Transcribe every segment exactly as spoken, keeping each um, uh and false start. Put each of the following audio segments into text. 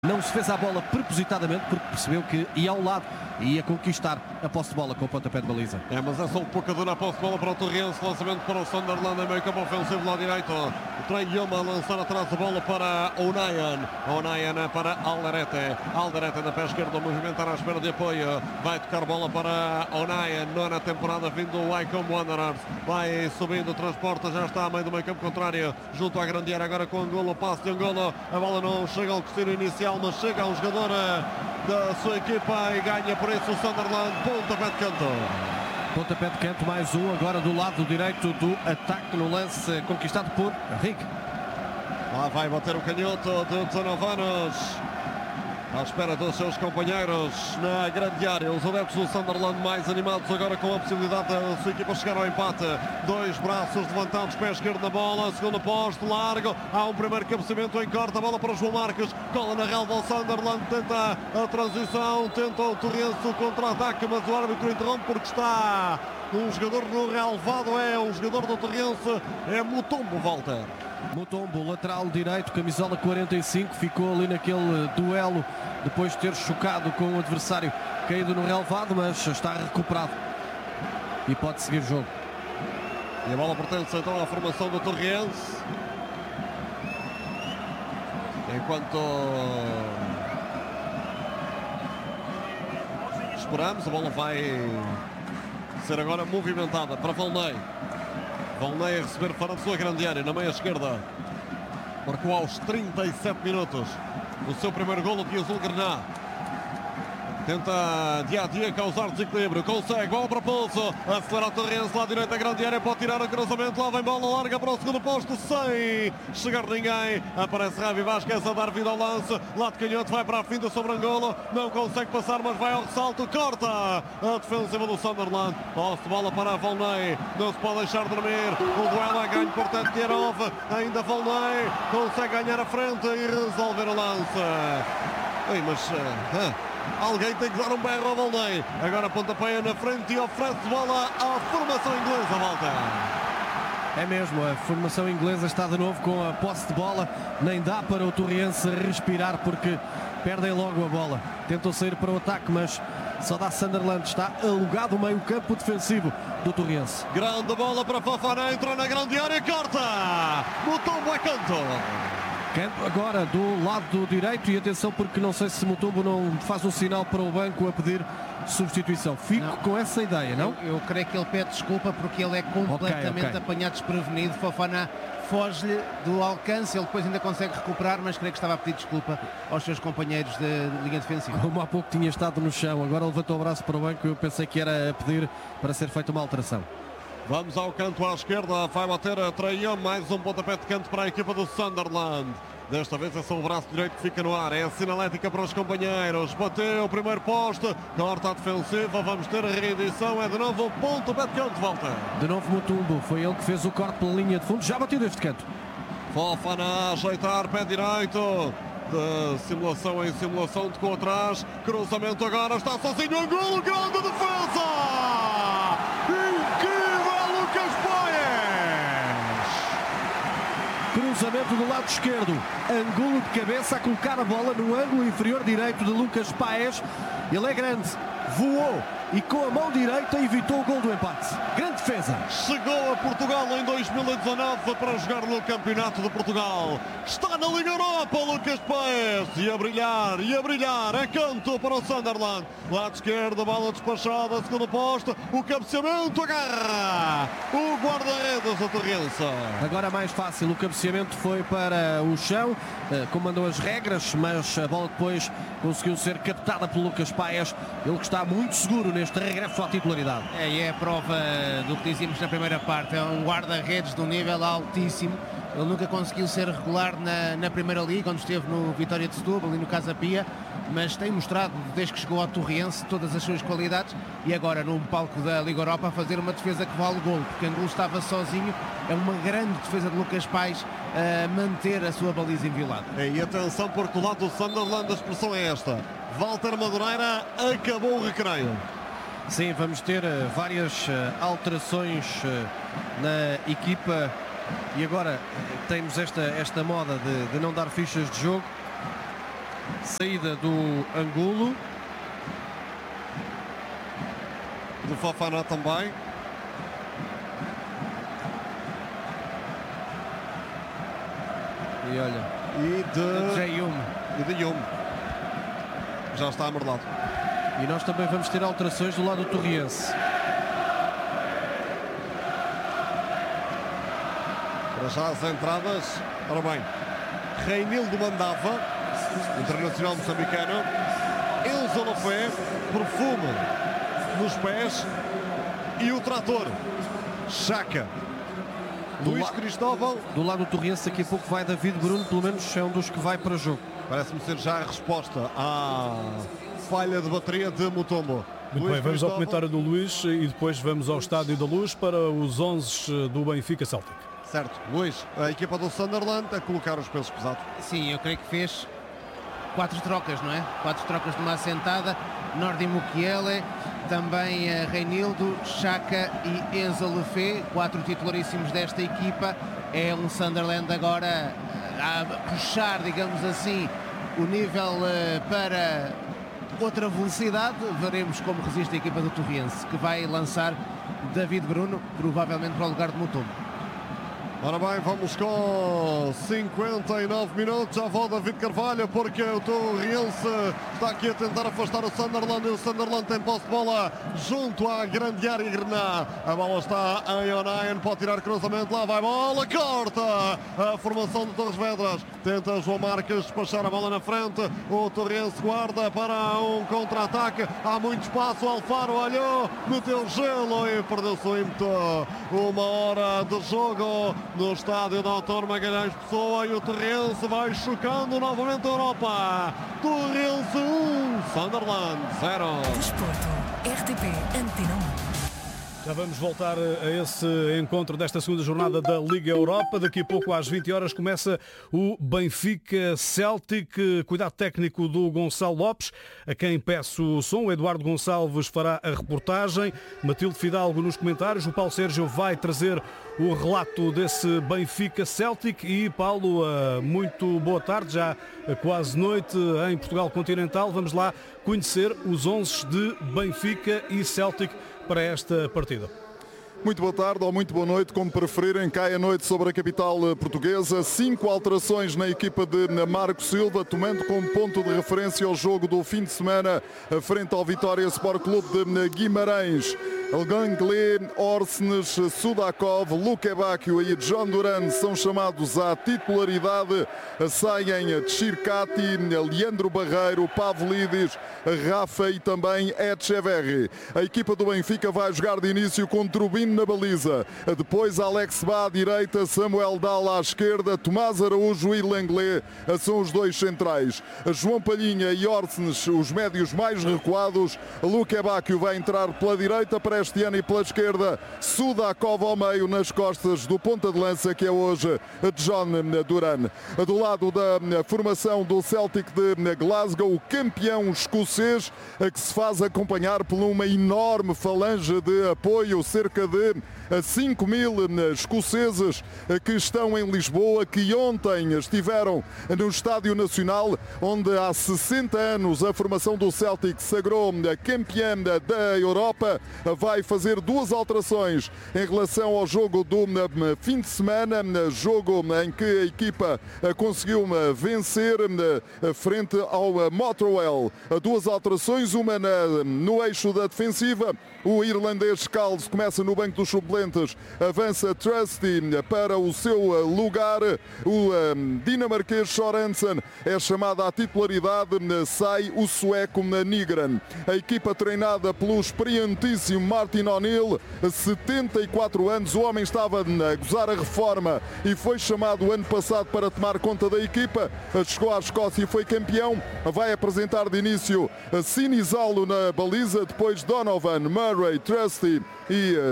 Não se fez a bola propositadamente porque percebeu que ia ao lado e ia conquistar a posse de bola com o pontapé de baliza. É, mas é só um pouco a posse de bola para o Torrense. Lançamento para o Sunderland em meio campo ofensivo lá direito. O Treyama a lançar atrás a bola para Onayan. Onayan para Alderete. Alderete na pé esquerda, movimentar à espera de apoio. Vai tocar bola para Onayan. Nona temporada vindo do Wycombe Wanderers. Vai subindo, transporta, já está a meio do meio campo contrário. Junto à grande área agora com Angola. Passe de Angola. A bola não chega ao destino inicial, mas chega a um jogador da sua equipa e ganha por isso o Sunderland. Pontapé de canto. Pontapé de canto, mais um agora do lado direito do ataque no lance conquistado por Rick. Lá vai bater o canhoto de dezanove anos. À espera dos seus companheiros na grande área. Os adeptos do Sunderland mais animados agora com a possibilidade da sua equipa chegar ao empate. Dois braços levantados, pé esquerdo na bola. Segundo posto, largo. Há um primeiro cabeceamento em corte. A bola para João Marques. Cola na relva ao Sunderland. Tenta a transição. Tenta o Torrense o contra-ataque. Mas o árbitro interrompe porque está um jogador no relvado. É um jogador do Torrense. É Mutombo, Walter. Mutombo, lateral direito, camisola quarenta e cinco, ficou ali naquele duelo depois de ter chocado com o adversário caído no relvado, mas está recuperado e pode seguir o jogo. E a bola pertence então à formação do Torrense. Enquanto esperamos, a bola vai ser agora movimentada para Volney. Volney a receber fora de sua grande área, na meia esquerda. Marcou aos trinta e sete minutos o seu primeiro golo de Azul Grená. Tenta dia a dia causar desequilíbrio. Consegue, bola para Pulso. Acelera o Torrense lá direita, grande área. Pode tirar o cruzamento. Lá vem bola larga para o segundo posto. Sem chegar ninguém. Aparece Ravi Vasquez a dar vida ao lance. Lá de canhoto vai para a finta sobre Angola. Não consegue passar, mas vai ao ressalto. Corta a defensiva do Sunderland. Posse de bola para Volney. Não se pode deixar dormir. O duelo é ganho, portanto, Tierov. Ainda Volney. Consegue ganhar a frente e resolver o lance. Ei, mas... Uh, alguém tem que dar um berro ao Volney. Agora pontapé na frente e oferece bola à formação inglesa, Walter. É mesmo, a formação inglesa está de novo com a posse de bola. Nem dá para o Torrense respirar porque perdem logo a bola. Tentam sair para o ataque, mas só dá Sunderland. Está alugado o meio campo defensivo do Torrense. Grande bola para Fofana, entra na grande área, corta. Mutombo é canto. Canto agora do lado direito e atenção porque não sei se Mutombo não faz um sinal para o banco a pedir substituição. Fico não. com essa ideia, não? Eu, eu creio que ele pede desculpa porque ele é completamente okay, okay. apanhado desprevenido. Fofana foge-lhe do alcance, ele depois ainda consegue recuperar, mas creio que estava a pedir desculpa aos seus companheiros de linha defensiva. Como há pouco tinha estado no chão, agora levantou o braço para o banco e eu pensei que era a pedir para ser feita uma alteração. Vamos ao canto à esquerda, vai bater a Traian, mais um pontapé de canto para a equipa do Sunderland. Desta vez é só o braço direito que fica no ar, é a sinalética para os companheiros. Bateu o primeiro poste, corta a defensiva, vamos ter a reedição, é de novo o pontapé de canto, volta. De novo Mutombo, foi ele que fez o corte pela linha de fundo, já bateu deste canto. Fofana a ajeitar, pé direito. De simulação em simulação, de com atrás, cruzamento agora, está sozinho, Angola, grande defesa! Incrível, Lucas Paes! Cruzamento do lado esquerdo, Angulo de cabeça a colocar a bola no ângulo inferior direito de Lucas Paes. Ele é grande, voou e com a mão direita evitou o gol do empate. Grande defesa. Chegou a Portugal em dois mil e dezanove para jogar no Campeonato de Portugal. Está na Liga Europa, Lucas Paes. E a brilhar, e a brilhar. É canto para o Sunderland. Lado esquerdo, bola despachada, segundo posto. O cabeceamento, agarra o guarda-redes do Torrense. Agora mais fácil, o cabeceamento foi para o chão, comandou as regras, mas a bola depois conseguiu ser captada por Lucas Paes. Ele que está muito seguro neste regresso à titularidade. É, e é a prova do que dizíamos na primeira parte. É um guarda-redes de um nível altíssimo. Ele nunca conseguiu ser regular na, na Primeira Liga, quando esteve no Vitória de Setúbal e no Casa Pia, mas tem mostrado, desde que chegou ao Torrense, todas as suas qualidades e agora num palco da Liga Europa a fazer uma defesa que vale gol, porque Angulo estava sozinho. É uma grande defesa de Lucas Paes a manter a sua baliza inviolada. E atenção, porque do lado do Sunderland a expressão é esta: Walter Madureira, acabou o recreio. Sim, vamos ter uh, várias uh, alterações uh, na equipa e agora uh, temos esta, esta moda de, de não dar fichas de jogo Saída do Angulo. Do Fofana também. E olha, E de... Jayum. E de Yum. Já está amarelado. e nós também vamos ter alterações do lado do Torriense. Para já as entradas. Ora bem, Reinildo Mandava, internacional moçambicano. Enzo Lofé, perfume nos pés. E o trator, Chaka. Do Luís la- Cristóvão. Do lado do Torriense, daqui a pouco vai David Bruno, pelo menos é um dos que vai para o jogo. Parece-me ser já a resposta à falha de bateria de Mutombo. Muito Luís bem, vamos ao Cristóvão. comentário do Luís e depois vamos ao Estádio da Luz para os onze do Benfica Celtic. Certo, Luís, a equipa do Sunderland a colocar os pesos pesados. Sim, eu creio que fez quatro trocas, não é? Quatro trocas de uma assentada. Nordi Mukiele, também uh, Reinildo, Chaka e Enzo Lefebvre, quatro titularíssimos desta equipa. É um Sunderland agora uh, a puxar, digamos assim, o nível uh, para outra velocidade. Veremos como resiste a equipa do Torriense, que vai lançar David Bruno, provavelmente para o lugar de Mutombo. Ora bem, vamos com cinquenta e nove minutos. Já volta David Carvalho, porque o Torriense está aqui a tentar afastar o Sunderland. E o Sunderland tem posse de bola junto à grande área Grená. A bola está em O'Nien, pode tirar cruzamento. Lá vai a bola, corta a formação de Torres Vedras. Tenta João Marques despachar a bola na frente. O Torriense guarda para um contra-ataque. Há muito espaço. O Alfaro olhou, meteu gelo e perdeu-se o ímpeto. Uma hora de jogo no estádio doutor Magalhães Pessoa, e o Torriense vai chocando novamente a Europa. Torriense um, Sunderland zero. Desporto, R T P Antena um. Já vamos voltar a esse encontro desta segunda jornada da Liga Europa. Daqui a pouco, às vinte horas, começa o Benfica Celtic. Cuidado técnico do Gonçalo Lopes, a quem peço o som. O Eduardo Gonçalves fará a reportagem. Matilde Fidalgo nos comentários. O Paulo Sérgio vai trazer o relato desse Benfica Celtic. E, Paulo, muito boa tarde, já quase noite em Portugal continental. Vamos lá conhecer os onze de Benfica e Celtic para esta partida. Muito boa tarde ou muito boa noite, como preferirem. Cai a noite sobre a capital portuguesa. Cinco alterações na equipa de Marco Silva, tomando como ponto de referência o jogo do fim de semana frente ao Vitória Sport Clube de Guimarães. Ganglé, Orsnes, Sudakov, Lukebakio e John Duran são chamados à titularidade. Saem Tchirkati, Leandro Barreiro, Pavlidis, Rafa e também Echeverri. A equipa do Benfica vai jogar de início com Trubin na baliza. Depois Alex Bá à direita, Samuel Dalla à esquerda, Tomás Araújo e Langlé são os dois centrais. João Palhinha e Orsnes, os médios mais recuados. Lukebakio vai entrar pela direita para este ano e pela esquerda. Sudakov ao meio nas costas do ponta de lança, que é hoje John Duran. Do lado da formação do Celtic de Glasgow, o campeão escocês, que se faz acompanhar por uma enorme falange de apoio, cerca de cinco mil escoceses que estão em Lisboa, que ontem estiveram no Estádio Nacional, onde há sessenta anos a formação do Celtic sagrou campeã da Europa. Vai fazer duas alterações em relação ao jogo do fim de semana, jogo em que a equipa conseguiu vencer frente ao Motherwell. Duas alterações, uma no eixo da defensiva. O irlandês Scales começa no banco dos suplentes, avança Trusty para o seu lugar. O dinamarquês Sorensen é chamado à titularidade, sai o sueco Nygren. A equipa treinada pelo experientíssimo Martin O'Neill, setenta e quatro anos, o homem estava a gozar a reforma e foi chamado ano passado para tomar conta da equipa. Chegou à Escócia e foi campeão. Vai apresentar de início Sinizalo na baliza, depois Donovan, Murray, Trusty e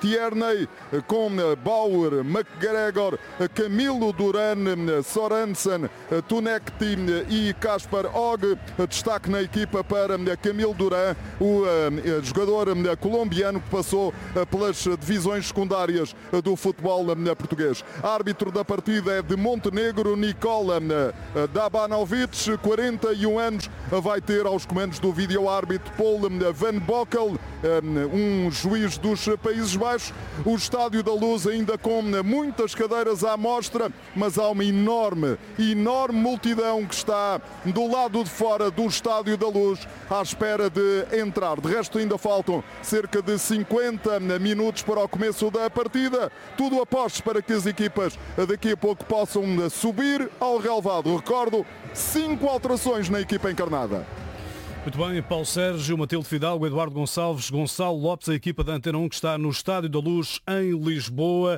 Tierney, com Bauer, McGregor, Camilo Duran, Sorensen, Tunekti e Kaspar Og. Destaque na equipa para Camilo Duran, o jogador colombiano que passou pelas divisões secundárias do futebol português. Árbitro da partida é de Montenegro, Nikola Dabanovic, quarenta e um anos, vai ter aos comandos do vídeo-árbitro Paul Van Bockel, um juiz dos Países Baixos. O Estádio da Luz ainda com muitas cadeiras à mostra, mas há uma enorme, enorme multidão que está do lado de fora do Estádio da Luz à espera de entrar. De resto, ainda faltam cerca de cinquenta minutos para o começo da partida. Tudo apostos para que as equipas daqui a pouco possam subir ao relvado. Recordo, cinco alterações na equipa encarnada. Muito bem, Paulo Sérgio, Matilde Fidalgo, Eduardo Gonçalves, Gonçalo Lopes, a equipa da Antena um que está no Estádio da Luz em Lisboa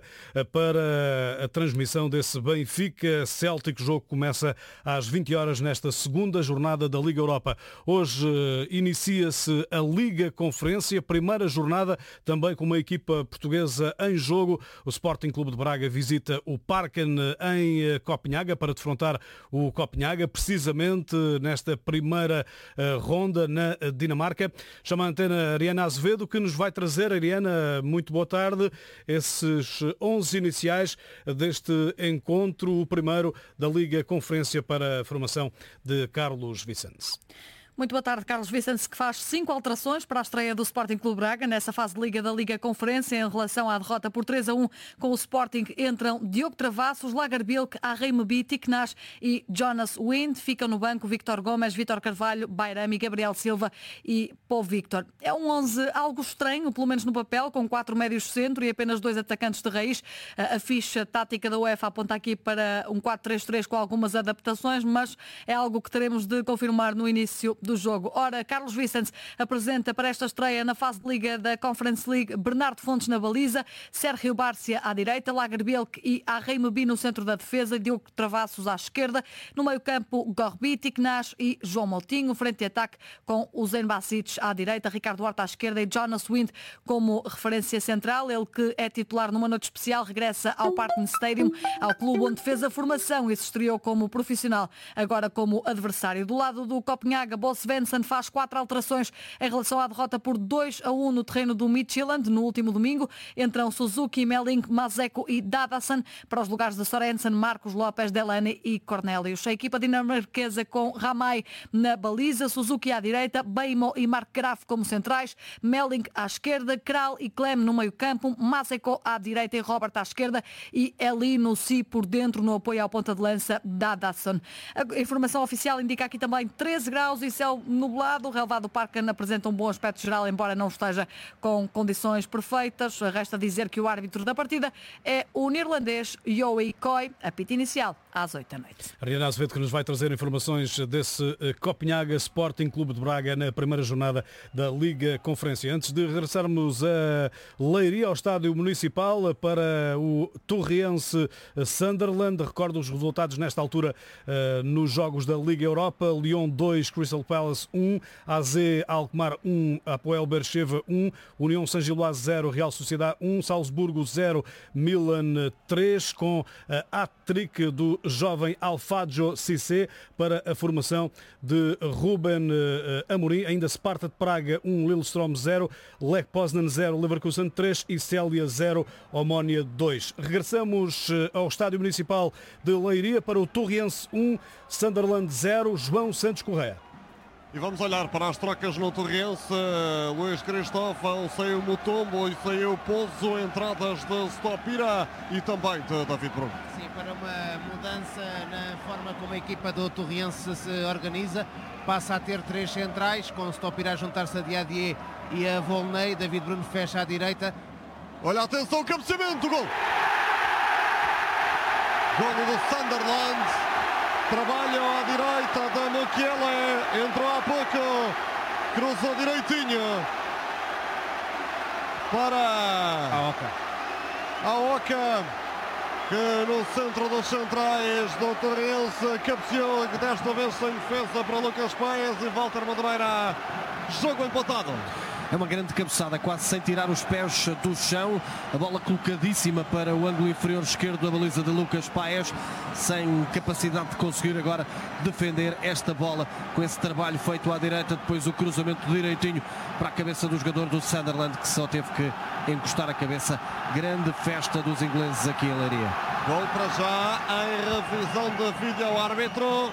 para a transmissão desse Benfica Celtic. O jogo começa às vinte horas nesta segunda jornada da Liga Europa. Hoje inicia-se a Liga Conferência, primeira jornada também com uma equipa portuguesa em jogo. O Sporting Clube de Braga visita o Parken em Copenhaga para defrontar o Copenhaga, precisamente nesta primeira ronda na Dinamarca. Chama a antena Ariana Azevedo, que nos vai trazer, Ariana, muito boa tarde, esses onze iniciais deste encontro, o primeiro da Liga Conferência para a formação de Carlos Vicente. Muito boa tarde, Carlos Vicente, que faz cinco alterações para a estreia do Sporting Clube Braga nessa fase de Liga da Liga Conferência em relação à derrota por três a um com o Sporting. Entram Diogo Travassos, Lagerbielke, Arreimebi, Tiknash e Jonas Wind. Ficam no banco Víctor Gomes, Vítor Carvalho, Bairami, Gabriel Silva e Paul Victor. É um onze algo estranho, pelo menos no papel, com quatro médios centro e apenas dois atacantes de raiz. A ficha tática da UEFA aponta aqui para um quatro três três com algumas adaptações, mas é algo que teremos de confirmar no início do jogo. Ora, Carlos Vicente apresenta para esta estreia na fase de Liga da Conference League Bernardo Fontes na baliza, Sérgio Bárcia à direita, Lagerbielke e Arreimebi no centro da defesa, Diogo Travassos à esquerda, no meio campo Gorbi, Tiknash e João Moutinho, frente de ataque com o Zen Basic à direita, Ricardo Horta à esquerda e Jonas Wind como referência central, ele que é titular numa noite especial, regressa ao Parken Stadium, ao clube onde fez a formação e se estreou como profissional, agora como adversário. Do lado do Copenhaga, Bo Svensson faz quatro alterações em relação à derrota por dois a um no terreno do Midtjylland no último domingo. Entram Suzuki, Melling, Mazeko e Dadasan para os lugares de Sorensen, Marcos Lopes, Delaney e Cornelius. A equipa dinamarquesa com Ramay na baliza, Suzuki à direita, Beimo e Mark Graf como centrais, Melling à esquerda, Kral e Clem no meio campo, Mazeko à direita e Robert à esquerda e Eli no Si por dentro no apoio ao ponta de lança Dadasan. A informação oficial indica aqui também treze graus e céu nublado. O relvado do Parken apresenta um bom aspecto geral, embora não esteja com condições perfeitas. Resta dizer que o árbitro da partida é o neerlandês Joey Coy. Apito inicial às oito da noite. Ariana Azevedo, que nos vai trazer informações desse Copenhaga Sporting Clube de Braga na primeira jornada da Liga Conferência. Antes de regressarmos a Leiria, ao estádio municipal, para o Torriense Sunderland, recordo os resultados nesta altura nos jogos da Liga Europa: Lyon dois, Crystal Palace um, A Z Alkmaar um, Apoel Beersheva um, União Saint-Gilloise zero, Real Sociedade um, Salzburgo zero, Milan três, com a hat-trick do jovem Alfadjo Cissé para a formação de Ruben Amorim. Ainda Sparta de Praga um, Lillestrøm zero, Lech Poznan zero, Leverkusen três e Célia zero, Omónia dois. Regressamos ao estádio municipal de Leiria para o Torriense um, Sunderland zero, João Santos Correia. E vamos olhar para as trocas no Torriense. Luís Cristóvão saiu Mutombo e saiu Pouso, entradas de Stopira e também de David Bruno. Sim, para uma mudança na forma como a equipa do Torriense se organiza, passa a ter três centrais, com Stopira a juntar-se a Diadier e a Volney. David Bruno fecha à direita. Olha, atenção, cabeceamento, gol! Gol do Sunderland. Trabalham à direita da Mukiele, entrou há pouco, cruzou direitinho para a Oca. A Oca, que no centro dos centrais do Torriense cabeceou, desta vez sem defesa para Lucas Paes e Walter Madureira. Jogo empatado. É uma grande cabeçada, quase sem tirar os pés do chão. A bola colocadíssima para o ângulo inferior esquerdo da baliza de Lucas Paes, sem capacidade de conseguir agora defender esta bola com esse trabalho feito à direita. Depois o cruzamento direitinho para a cabeça do jogador do Sunderland, que só teve que encostar a cabeça. Grande festa dos ingleses aqui em Leiria. Gol para já em revisão de vídeo árbitro.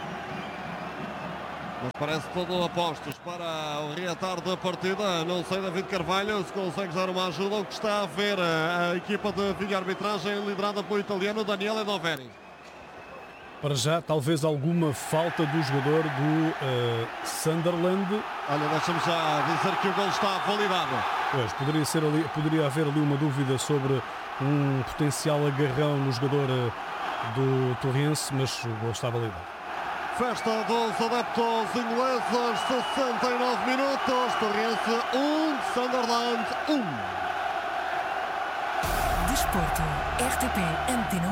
Mas parece todo apostos para o reatar da partida. Não sei, David Carvalho, se consegue dar uma ajuda. O que está a ver a equipa de vídeo-arbitragem liderada pelo italiano Daniele Noveri. Para já, talvez alguma falta do jogador do uh, Sunderland. Olha, deixa-me já dizer que o gol está validado. Pois, poderia, ser ali, poderia haver ali uma dúvida sobre um potencial agarrão no jogador uh, do Torrense, mas o gol está validado. Festa dos adeptos ingleses, sessenta e nove minutos, Torrense um, Sunderland um. Desporto, R T P Antena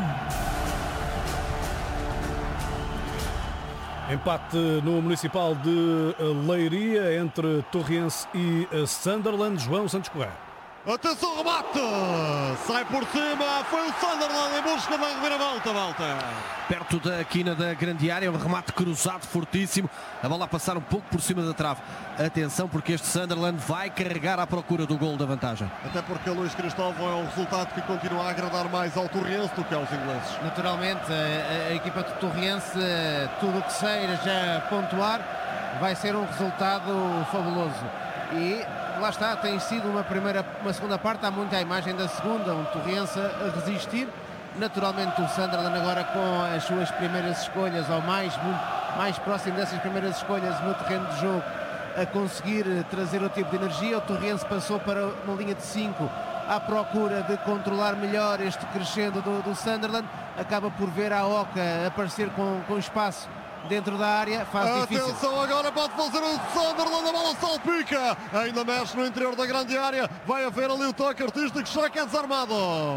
um. Empate no Municipal de Leiria entre Torrense e Sunderland. João Santos Correia. Atenção, remate! Sai por cima, foi o Sunderland em busca da reviravolta, Walter. Perto da quina da grande área, um remate cruzado fortíssimo, a bola a passar um pouco por cima da trave. Atenção, porque este Sunderland vai carregar à procura do gol da vantagem. Até porque Luís Cristóvão é um resultado que continua a agradar mais ao Torrense do que aos ingleses. Naturalmente, a, a equipa do Torrense, tudo o que seja pontuar, vai ser um resultado fabuloso. E lá está, tem sido uma primeira, uma segunda parte, há muita imagem da segunda, um Torrense a resistir. Naturalmente o Sunderland agora com as suas primeiras escolhas, ou mais, muito, mais próximo dessas primeiras escolhas no terreno de jogo, a conseguir trazer o tipo de energia. O Torrense passou para uma linha de cinco à procura de controlar melhor este crescendo do, do Sunderland. Acaba por ver a Oca aparecer com, com espaço dentro da área, faz Atenção, difícil. agora pode fazer o Sunderland, a bola salpica, ainda mexe no interior da grande área, vai haver ali o toque artístico, já que é desarmado,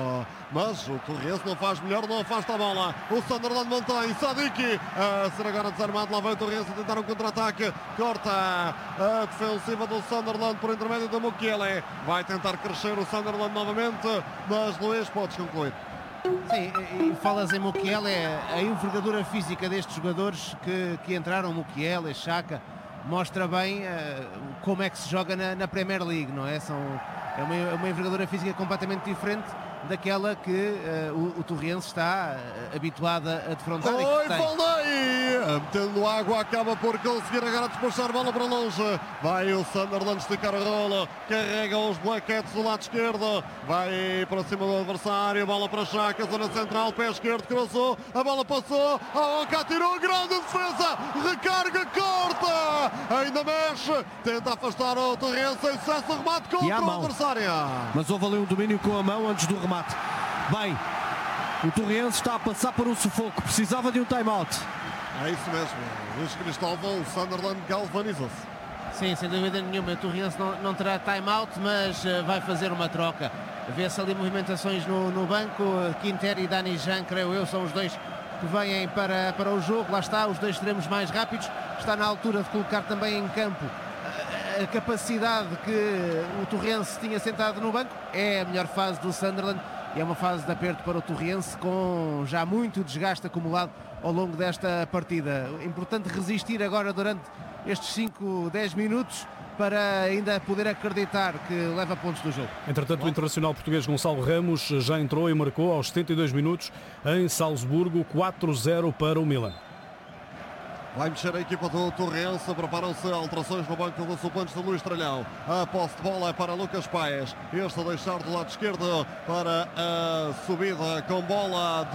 mas o Torrense não faz melhor, não afasta a bola. O Sunderland mantém, Sadiki a ser agora desarmado, lá vai o Torrense a tentar um contra-ataque, corta a defensiva do Sunderland por intermédio do Mukiele, vai tentar crescer o Sunderland novamente, mas Luís, podes concluir. Sim, e falas em Mukiele, a envergadura física destes jogadores que, que entraram, Mukiele, Xhaka, mostra bem uh, como é que se joga na, na Premier League, não é? São, é uma, uma envergadura física completamente diferente daquela que uh, o, o Torrense está uh, habituado a defrontar. Oi, Valdei! Metendo água, acaba por conseguir agora despachar a bola para longe. Vai o Sunderland esticar a rola, carrega os Black Cats do lado esquerdo, vai para cima do adversário, bola para Xhaka, zona central, pé esquerdo, cruzou, a bola passou, a Oca tirou, grande defesa, recarga, corta, ainda mexe, tenta afastar o Torrense, sem sucesso, remate contra o adversário. Mas houve ali um domínio com a mão antes do remate. Bem, o Torrense está a passar por um sufoco, precisava de um time-out. É isso mesmo, Luís Cristóvão, o Sunderland galvaniza-se. Sim, sem dúvida nenhuma, o Torrense não, não terá time-out, mas uh, vai fazer uma troca. Vê-se ali movimentações no, no banco, Quintero e Dani Jan, creio eu, são os dois que vêm para, para o jogo. Lá está, os dois extremos mais rápidos. Está na altura de colocar também em campo a, a capacidade que o Torrense tinha sentado no banco. É a melhor fase do Sunderland e é uma fase de aperto para o Torrense, com já muito desgaste acumulado ao longo desta partida. Importante resistir agora durante estes cinco, dez minutos para ainda poder acreditar que leva pontos do jogo. Entretanto, o internacional português Gonçalo Ramos já entrou e marcou aos setenta e dois minutos em Salzburgo, quatro a zero para o Milan. Vai mexer a equipa do Torrense, preparam-se alterações no banco dos suplentes de Luís Tralhão. A posse de bola é para Lucas Paes. Este a deixar do lado esquerdo para a subida com bola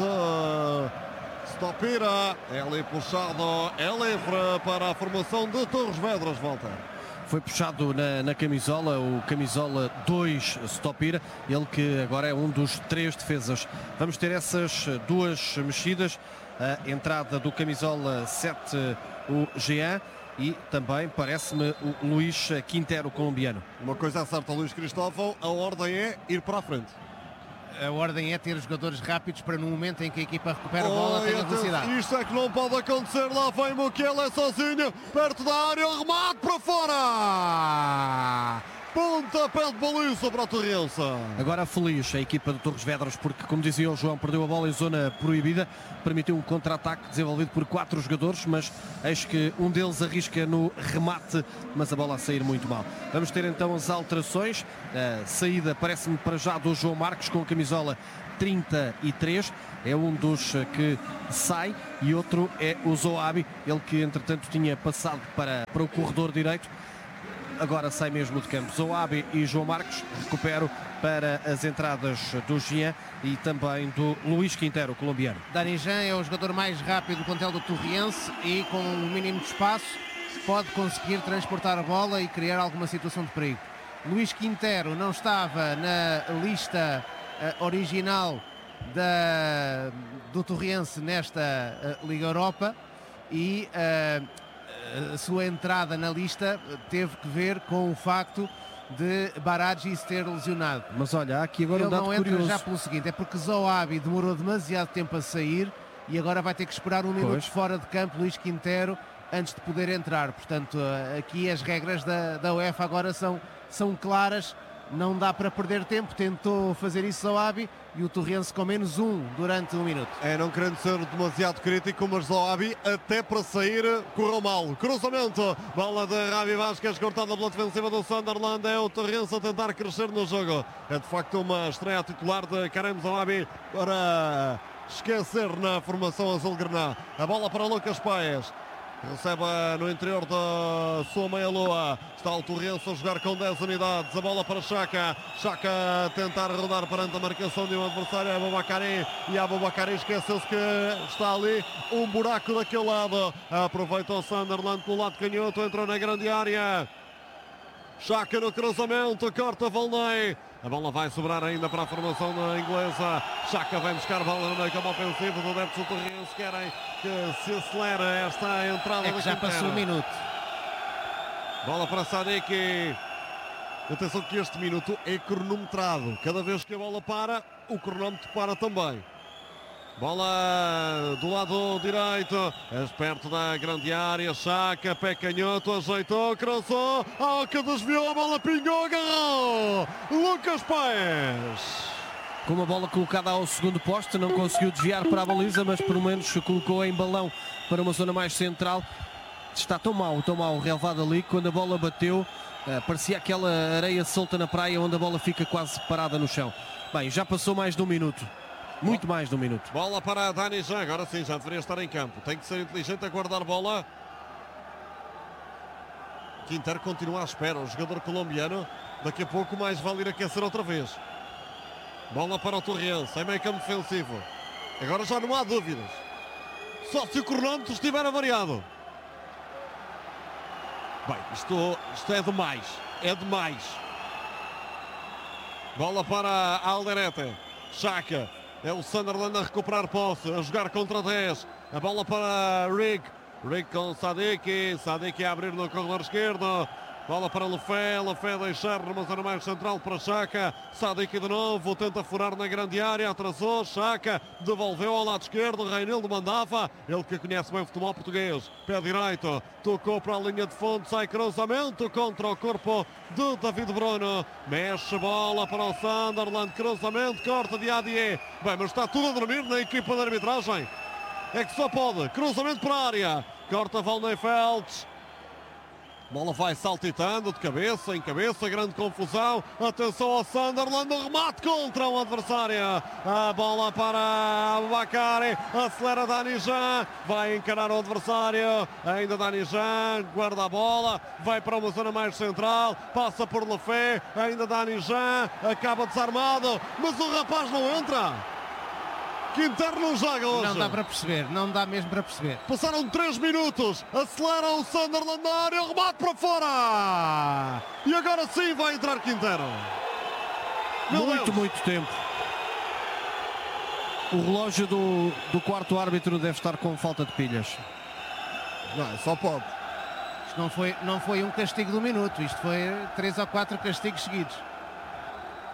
de Stopira. É ali puxado, é livre para a formação de Torres Vedras, volta. Foi puxado na, na camisola, o camisola dois Stopira, ele que agora é um dos três defesas. Vamos ter essas duas mexidas. A entrada do camisola sete, o Jean, e também parece-me o Luís Quintero, colombiano. Uma coisa é certa, Luís Cristóvão, a ordem é ir para a frente. A ordem é ter jogadores rápidos para no momento em que a equipa recupera a bola, oh, tenha velocidade. Isto é que não pode acontecer. Lá vem Mukiele sozinho, perto da área, remate para fora. Pontapé de baliza para o Torrense. Agora feliz a equipa de Torres Vedras, porque, como dizia o João, perdeu a bola em zona proibida, permitiu um contra-ataque desenvolvido por quatro jogadores, mas eis que um deles arrisca no remate, mas a bola a sair muito mal. Vamos ter então as alterações. A saída parece-me para já do João Marcos com a camisola trinta e três, é um dos que sai, e outro é o Zoabi, ele que entretanto tinha passado para, para o corredor direito. Agora sai mesmo de campo. Zoabi e João Marcos recupero para as entradas do Jean e também do Luís Quintero, colombiano. Dani Jean é o jogador mais rápido do plantel do Torriense e com um mínimo de espaço pode conseguir transportar a bola e criar alguma situação de perigo. Luís Quintero não estava na lista uh, original da, do Torriense nesta uh, Liga Europa e uh, a sua entrada na lista teve que ver com o facto de Baradji se ter lesionado. Mas olha, há aqui agora Ele um dado não entra curioso. já pelo seguinte, é porque Zoabi demorou demasiado tempo a sair e agora vai ter que esperar um minuto Pois. fora de campo Luís Quintero antes de poder entrar. Portanto, aqui as regras da, da UEFA agora são, são claras, não dá para perder tempo. Tentou fazer isso Zoabi e o Torrense com menos um durante um minuto. É, não querendo ser demasiado crítico, mas Zoabi até para sair correu mal. Cruzamento, bola de Ravi Vasquez, cortada pela defensiva do Sunderland. É o Torrense a tentar crescer no jogo. É de facto uma estreia titular de Karim Zoabi para esquecer na formação azul-grená. A bola para Lucas Paes. Recebe no interior da sua meia-lua. Está o Torrense a jogar com dez unidades. A bola para Chaka. Chaka a tentar rodar perante a marcação de um adversário. É Abubakari. E Abubakari esqueceu-se que está ali um buraco daquele lado. Aproveita o Sunderland pelo lado canhoto. Entrou na grande área. Chaka no cruzamento. Corta Volney. A bola vai sobrar ainda para a formação da inglesa. Chaka vai buscar a bola no meio campo ofensivo. Os adeptos do Torrense querem que se acelere esta entrada. É que já passou um minuto. Bola para Sadiki. Atenção que este minuto é cronometrado. Cada vez que a bola para, o cronómetro para também. Bola do lado direito, perto da grande área. Chaka, pé canhoto, ajeitou, cruzou. Oh, que desviou, a bola pingou, agarrou Lucas Paes. Com uma bola colocada ao segundo poste, não conseguiu desviar para a baliza, mas pelo menos colocou em balão para uma zona mais central. Está tão mal, tão mal relevado ali, quando a bola bateu, parecia aquela areia solta na praia onde a bola fica quase parada no chão. Bem, já passou mais de um minuto. Muito mais de um minuto. Bola para Dani Jean, agora sim, já deveria estar em campo. Tem que ser inteligente a guardar bola. Quintero continua à espera, o jogador colombiano. Daqui a pouco mais vale ir aquecer outra vez. Bola para o Torrense, em meio campo defensivo. Agora já não há dúvidas. Só se o cronómetro estiver avariado. Bem, isto, isto é demais. É demais. Bola para Alderete. Chaka. É o Sunderland a recuperar posse, a jogar contra dez. A bola para Rick. Rick com Sadiki. Sadiki a abrir no corredor esquerdo. Bola para Lefé. Lefé deixar numa zona mais central para Chaka. Sadiki de novo. Tenta furar na grande área. Atrasou. Chaka devolveu ao lado esquerdo. Reinildo mandava. Ele que conhece bem o futebol português. Pé direito. Tocou para a linha de fundo. Sai cruzamento contra o corpo de David Bruno. Mexe bola para o Sunderland. Cruzamento. Corta de Adier. Bem, mas está tudo a dormir na equipa de arbitragem. É que só pode. Cruzamento para a área. Corta Valneifeld. Bola vai saltitando de cabeça em cabeça, grande confusão. Atenção ao Sunderland, o remate contra o adversário. A bola para Abubakari, acelera Dani Jean, vai encarar o adversário. Ainda Dani Jean, guarda a bola, vai para uma zona mais central, passa por Lefé, ainda Dani Jean, acaba desarmado, mas o rapaz não entra. Quintero não joga hoje. Não dá para perceber, não dá mesmo para perceber. Passaram três minutos, acelera o Sunderland na área, remate para fora. E agora sim vai entrar Quintero. Meu muito, Deus. muito tempo. O relógio do, do quarto árbitro deve estar com falta de pilhas. Não, só pode. Isto não foi, não foi um castigo do minuto, isto foi três ou quatro castigos seguidos.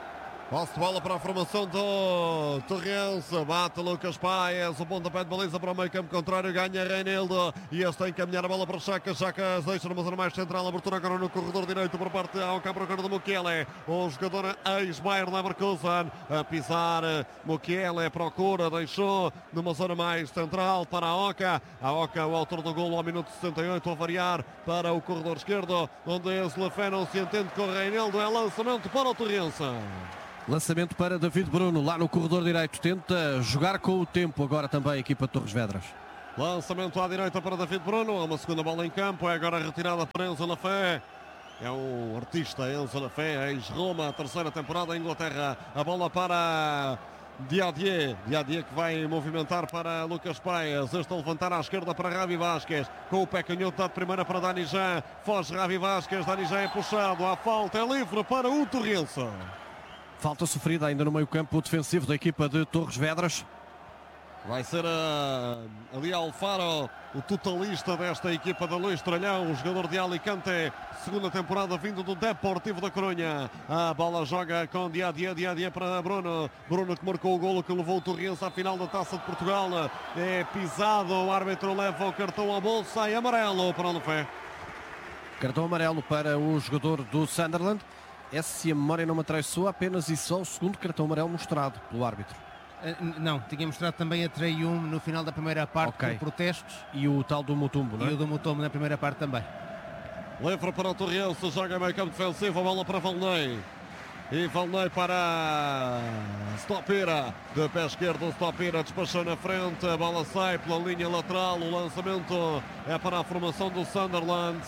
Posse de bola para a formação do Torrense. Bate Lucas Paes. O pontapé de baliza para o meio campo contrário. Ganha Reinildo. E este tem que encaminhar a bola para Xhaka. Xhaka deixa numa zona mais central. Abertura agora no corredor direito por parte ao campo agora do Mukiele. O jogador ex-Bayer Leverkusen a pisar. Mukiele procura. Deixou numa zona mais central para a Oca. A Oca, o autor do golo ao minuto sessenta e oito, a variar para o corredor esquerdo, onde esse Lefé não se entende com o Reinildo. É lançamento para o Torrense. Lançamento para David Bruno, lá no corredor direito. Tenta jogar com o tempo agora também a equipa de Torres Vedras. Lançamento à direita para David Bruno. Há uma segunda bola em campo. É agora retirada para Enzo Lefé. É um artista, Enzo Lefé, ex-Roma, a terceira temporada em Inglaterra. A bola para Diadier. Diadier que vai movimentar para Lucas Paes. Este a levantar à esquerda para Ravi Vázquez. Com o pé canhoto dado primeira para Dani Jean. Foge Ravi Vázquez. Dani Jean é puxado. A falta é livre para o Torrense. Falta sofrida ainda no meio-campo defensivo da equipa de Torres Vedras. Vai ser uh, ali Alfaro, o totalista desta equipa de Luís Tralhão, o jogador de Alicante, segunda temporada vindo do Deportivo da Corunha. A bola joga com Diadier, Diadier para Bruno. Bruno que marcou o golo que levou o Torrense à final da Taça de Portugal. É pisado, o árbitro leva o cartão à bolsa e amarelo para o Lefé. Cartão amarelo para o jogador do Sunderland. É, se a memória não me atraiçoa, apenas e só o segundo cartão amarelo mostrado pelo árbitro. Uh, não, tinha mostrado também a Treyum no final da primeira parte, okay, com protestos. E o tal do Mutombo, não é? E o do Mutombo na primeira parte também. Livre para o Torrense, joga meio campo defensivo, a bola para Valnei. E Valnei para Stopira, de pé esquerdo. Stopira despachou na frente, a bola sai pela linha lateral. O lançamento é para a formação do Sunderland.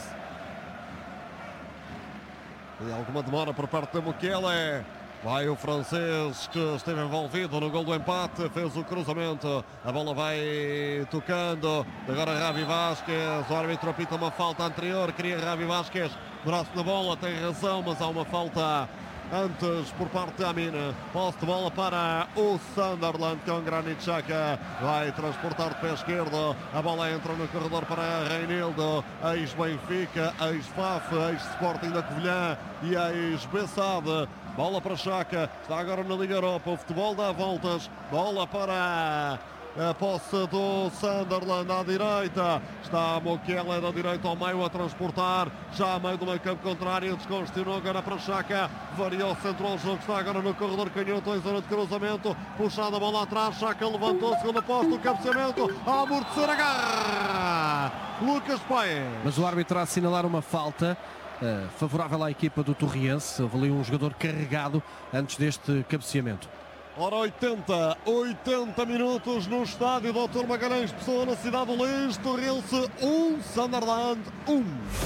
E alguma demora por parte da Mukiele. Vai o francês que esteve envolvido no gol do empate, fez o cruzamento, a bola vai tocando, agora Ravi Vázquez, o árbitro apita uma falta anterior, queria Ravi Vázquez, braço na bola, tem razão, mas há uma falta antes por parte da Amina. Posse de bola para o Sunderland com Granit Xhaka, vai transportar de pé esquerdo, a bola entra no corredor para Reinildo, ex-Benfica, ex-F A F, ex-Sporting da Covilhã e ex-Bessade. Bola para Xhaka, está agora na Liga Europa, o futebol dá voltas, bola para a posse do Sunderland à direita, está a Mukiele da direita ao meio a transportar, já a meio do meio campo contrário, descongestionou agora para Xhaka, variou, centrou o jogo, está agora no corredor canhoto, em zona de cruzamento, puxada a bola atrás, Xhaka levantou, segunda posse do cabeceamento, a amortecer a garra, Lucas Paes. Mas o árbitro a assinalar uma falta Uh, favorável à equipa do Torrense. Houve ali um jogador carregado antes deste cabeceamento. Ora, oitenta, oitenta minutos no estádio doutor Magalhães Pessoa, na cidade do Leste. Torrense um, Sunderland um.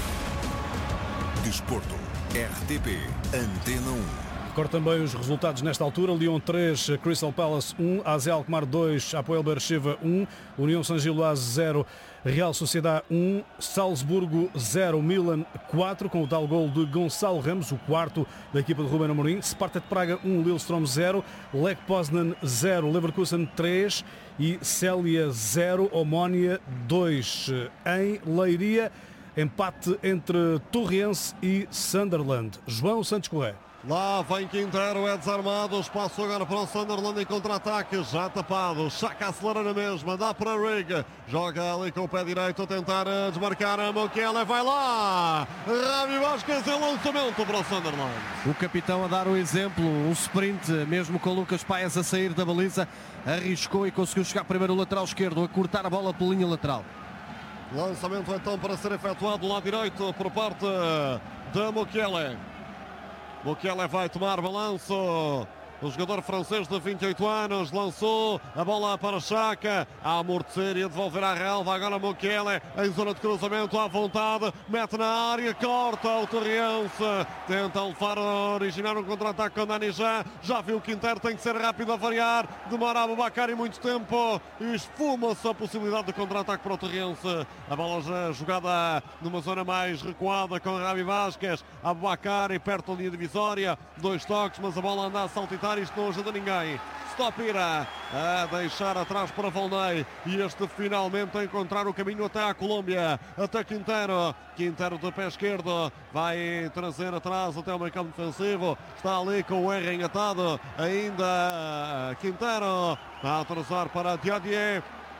Desporto, R T P, Antena um. Recordo também os resultados nesta altura. Lyon três, Crystal Palace um, A Z Alkmaar dois, Apoel Beersheva um, União San Giloás zero, Real Sociedade um, Salzburgo zero, Milan quatro, com o tal gol de Gonçalo Ramos, o quarto da equipa de Ruben Amorim. Sparta de Praga um, Lillestrøm zero, Lech Poznan zero, Leverkusen três e Célia zero, Omónia dois. Em Leiria, empate entre Torrense e Sunderland. João Santos Correia. Lá vem Quintero, é desarmado, espaço agora para o Sunderland em contra-ataque, já tapado, Xhaka acelera na mesma, dá para Rig, joga ali com o pé direito a tentar desmarcar a Mukiele, vai lá, Ravi Vázquez é lançamento para o Sunderland. O capitão a dar o exemplo, um sprint, mesmo com o Lucas Paes a sair da baliza, arriscou e conseguiu chegar primeiro o lateral esquerdo, a cortar a bola pela linha lateral. Lançamento então para ser efetuado do lado direito por parte da Mukiele. Mukiele vai tomar balanço. O jogador francês de vinte e oito anos lançou a bola para Xhaka, a amortecer e a devolver à relva. Agora Mukiele em zona de cruzamento à vontade, mete na área, corta o Torrense, tenta levar a originar um contra-ataque com Dani Jean. Já viu o Quintero, tem que ser rápido a variar, demora a Aboubakar muito tempo e esfuma-se a possibilidade de contra-ataque para o Torrense. A bola já jogada numa zona mais recuada com Ravi Vázquez, Aboubakar e perto da linha divisória, dois toques, mas a bola anda a saltitar avançar, isto não ajuda ninguém. Stopira a deixar atrás para Volney e este finalmente a encontrar o caminho até à Colômbia, até Quintero. Quintero de pé esquerdo vai trazer atrás até o meio campo defensivo, está ali com o R engatado, ainda Quintero a atrasar para Diadier.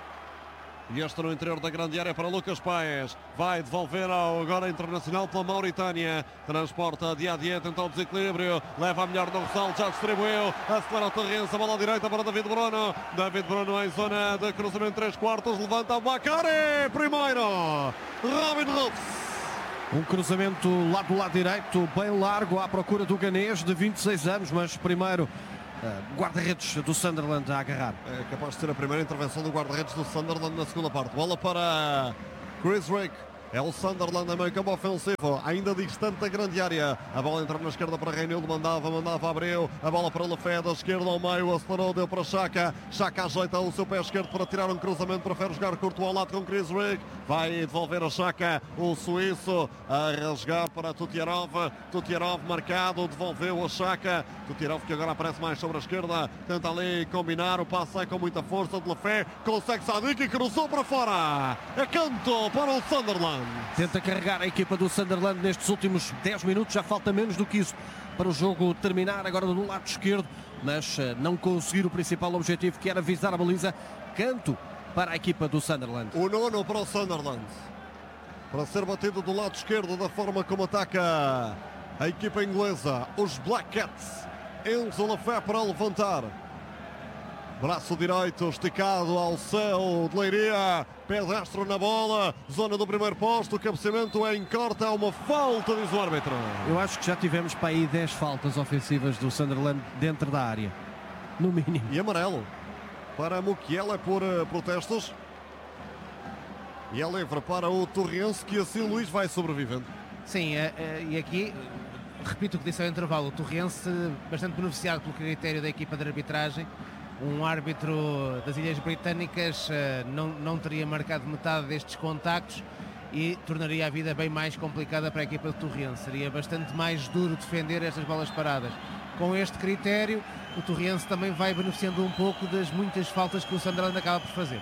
E este no interior da grande área para Lucas Paes. Vai devolver ao agora internacional pela Mauritânia. Transporta Diadier, tenta o desequilíbrio. Leva a melhor no ressalto, já distribuiu. Acelera o Torrense, a bola à direita para David Bruno. David Bruno em zona de cruzamento três quartos. Levanta o Bacari. Primeiro, Robin Ruffs. Um cruzamento lá do lado direito, bem largo, à procura do ganês de vinte e seis anos, mas primeiro uh, guarda-redes do Sunderland a agarrar. É capaz de ser a primeira intervenção do guarda-redes do Sunderland na segunda parte. Bola para Chris Rick. É o Sunderland a meio campo ofensivo, ainda distante da grande área. A bola entra na esquerda para Reinildo, mandava, mandava, abriu. A bola para Lefé, da esquerda ao meio, acelerou, deu para Xhaka. Xhaka ajeita o seu pé esquerdo para tirar um cruzamento, prefere jogar curto ao lado com Chris Rick. Vai devolver a Xhaka, o suíço, a rasgar para Tutierov. Tutierov marcado, devolveu a Xhaka. Tutierov que agora aparece mais sobre a esquerda, tenta ali combinar, o passe sai com muita força de Lefé. Consegue Sadik e cruzou para fora. É canto para o Sunderland. Tenta carregar a equipa do Sunderland nestes últimos dez minutos, já falta menos do que isso para o jogo terminar, agora do lado esquerdo, mas não conseguir o principal objetivo, que era visar a baliza. Canto para a equipa do Sunderland. O nono para o Sunderland, para ser batido do lado esquerdo da forma como ataca a equipa inglesa, os Black Cats. Enzo Lefé para levantar. Braço direito esticado ao céu de Leiria, pedestre na bola, zona do primeiro posto, o cabeceamento é em corte, há uma falta, diz o árbitro. Eu acho que já tivemos para aí dez faltas ofensivas do Sunderland dentro da área, no mínimo. E amarelo para Mukiele por uh, protestos. E é livre para o Torrense, que assim Luís vai sobrevivendo. Sim, é, é, e aqui, repito o que disse ao intervalo, o Torrense bastante beneficiado pelo critério da equipa de arbitragem. Um árbitro das Ilhas Britânicas uh, não, não teria marcado metade destes contactos e tornaria a vida bem mais complicada para a equipa de Torrense. Seria bastante mais duro defender estas bolas paradas. Com este critério, o Torrense também vai beneficiando um pouco das muitas faltas que o Sunderland acaba por fazer.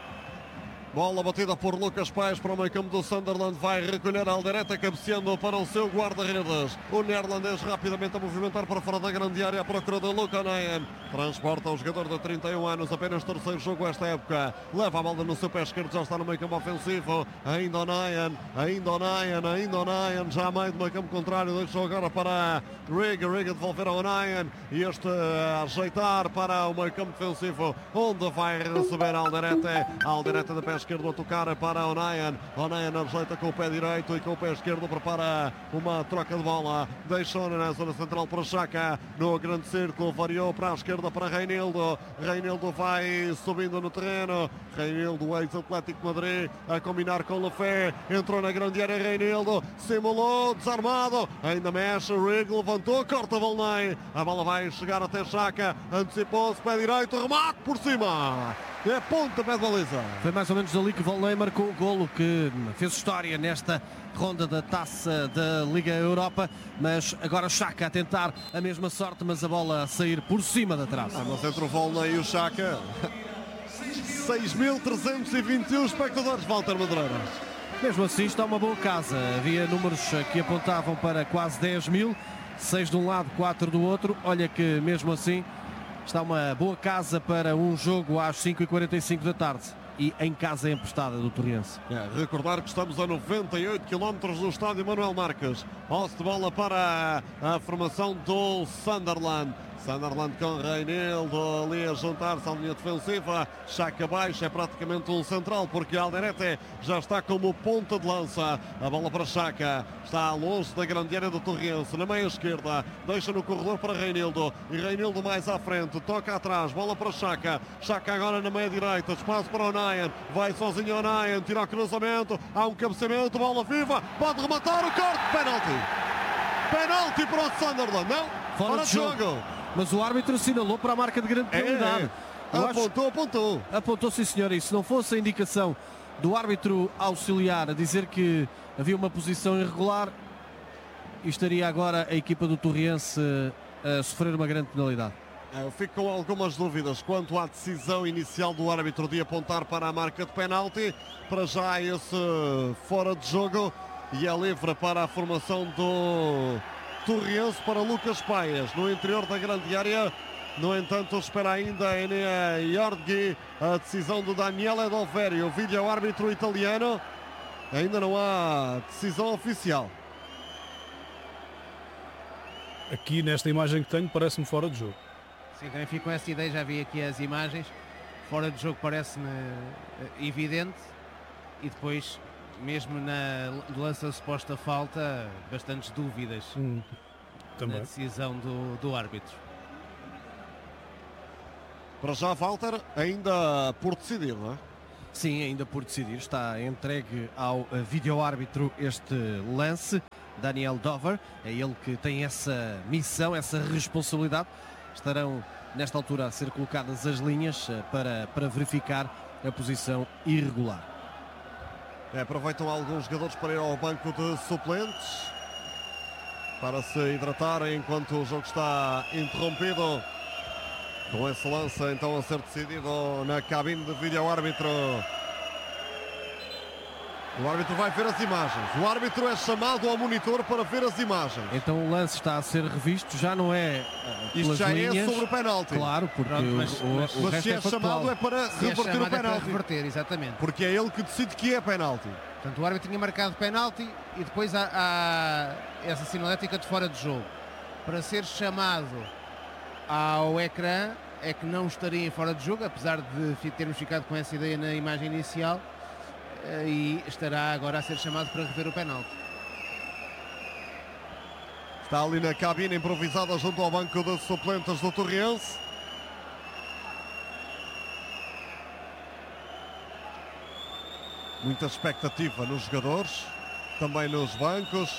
Bola batida por Lucas Paes para o meio campo do Sunderland. Vai recolher a Alderete, cabeceando para o seu guarda-redes. O neerlandês rapidamente a movimentar para fora da grande área à procura de Luca Nayen. Transporta o jogador de trinta e um anos, apenas terceiro jogo esta época. Leva a bola no seu pé esquerdo, já está no meio campo ofensivo. Ainda o Nayen, ainda o Nayen, ainda o Nayen, já a meio do meio campo contrário. Deixou agora para Rigg, Rigg a devolver ao Nayen. E este a ajeitar para o meio campo defensivo, onde vai receber a Alderete. A Alderete de pé esquerdo a tocar para o Nayen. O Nayen ajeita com o pé direito e com o pé esquerdo prepara uma troca de bola. Deixou na zona central para Xhaka. No grande círculo, variou para a esquerda para Reinildo. Reinildo vai subindo no terreno. Reinildo, ex-Atlético de Madrid, a combinar com Lefé. Entrou na grande área Reinildo. Simulou, desarmado. Ainda mexe, Rigg levantou, corta Volney. A bola vai chegar até Xhaka. Antecipou-se, pé direito, remate por cima. É ponta, pé de baliza. Foi mais ou menos ali que Volney marcou o golo que fez história nesta ronda da Taça da Liga Europa, mas agora Xhaka a tentar a mesma sorte, mas a bola a sair por cima da trave. Mas entre o Volney e o Xhaka, seis mil trezentos e vinte e um espectadores, Walter Madureira. Mesmo assim está uma boa casa. Havia números que apontavam para quase dez mil, seis de um lado, quatro do outro. Olha que mesmo assim está uma boa casa para um jogo às cinco e quarenta e cinco da tarde e em casa emprestada do Torrense. É, recordar que estamos a noventa e oito quilómetros do estádio Manuel Marques. Posse de bola para a, a formação do Sunderland. Sunderland com Reinildo ali a juntar-se à linha defensiva. Xhaka baixo, é praticamente um central, porque Alderete já está como ponta de lança. A bola para Xhaka, está longe da grande área do Torrense, na meia esquerda, deixa no corredor para Reinildo, e Reinildo mais à frente, toca atrás, bola para Xhaka. Xhaka agora na meia direita, espaço para o Nayen, vai sozinho o Nayen, tira o cruzamento, há um cabeceamento, bola viva, pode rematar o corte, penalti. Penalti para o Sunderland, não? Fora, Fora de jogo. jogo. Mas o árbitro assinalou para a marca de grande penalidade. É, é. Apontou, acho... apontou. Apontou, sim senhor. E se não fosse a indicação do árbitro auxiliar a dizer que havia uma posição irregular, estaria agora a equipa do Torrense a sofrer uma grande penalidade. Eu fico com algumas dúvidas quanto à decisão inicial do árbitro de apontar para a marca de penalti. Para já esse fora de jogo e é livre para a formação do Torriense, para Lucas Paias no interior da grande área. No entanto, espera ainda Enea Iorghi a decisão do Daniele Doveri, o vídeo árbitro italiano. Ainda não há decisão oficial. Aqui nesta imagem que tenho parece-me fora de jogo. Sim, também fico com essa ideia, já vi aqui as imagens. Fora de jogo parece-me evidente e depois, mesmo na lance da suposta falta, bastantes dúvidas hum, também. na decisão do, do árbitro. Para já, Walter, ainda por decidir, não é? Sim, ainda por decidir. Está entregue ao vídeo-árbitro este lance. Daniel Dover, é ele que tem essa missão, essa responsabilidade. Estarão nesta altura a ser colocadas as linhas para, para verificar a posição irregular. É, aproveitam alguns jogadores para ir ao banco de suplentes para se hidratarem enquanto o jogo está interrompido. Com esse lance então a ser decidido na cabine de vídeo-árbitro. O árbitro vai ver as imagens. O árbitro é chamado ao monitor para ver as imagens. Então o lance está a ser revisto, já não é uh, Isto já linhas, é sobre o penalti. Claro, porque Pronto, mas, o, mas, o mas resto se é, é factual. chamado é para Se é reverter o chamado é para penalti. reverter, exatamente. Porque é ele que decide que é penalti. Portanto, o árbitro tinha marcado penalti e depois há, há essa sinalética de fora de jogo. Para ser chamado ao ecrã é que não estaria em fora de jogo, apesar de termos ficado com essa ideia na imagem inicial, e estará agora a ser chamado para rever o penalti. Está ali na cabine improvisada junto ao banco de suplentes do Torriense. Muita expectativa nos jogadores, também nos bancos.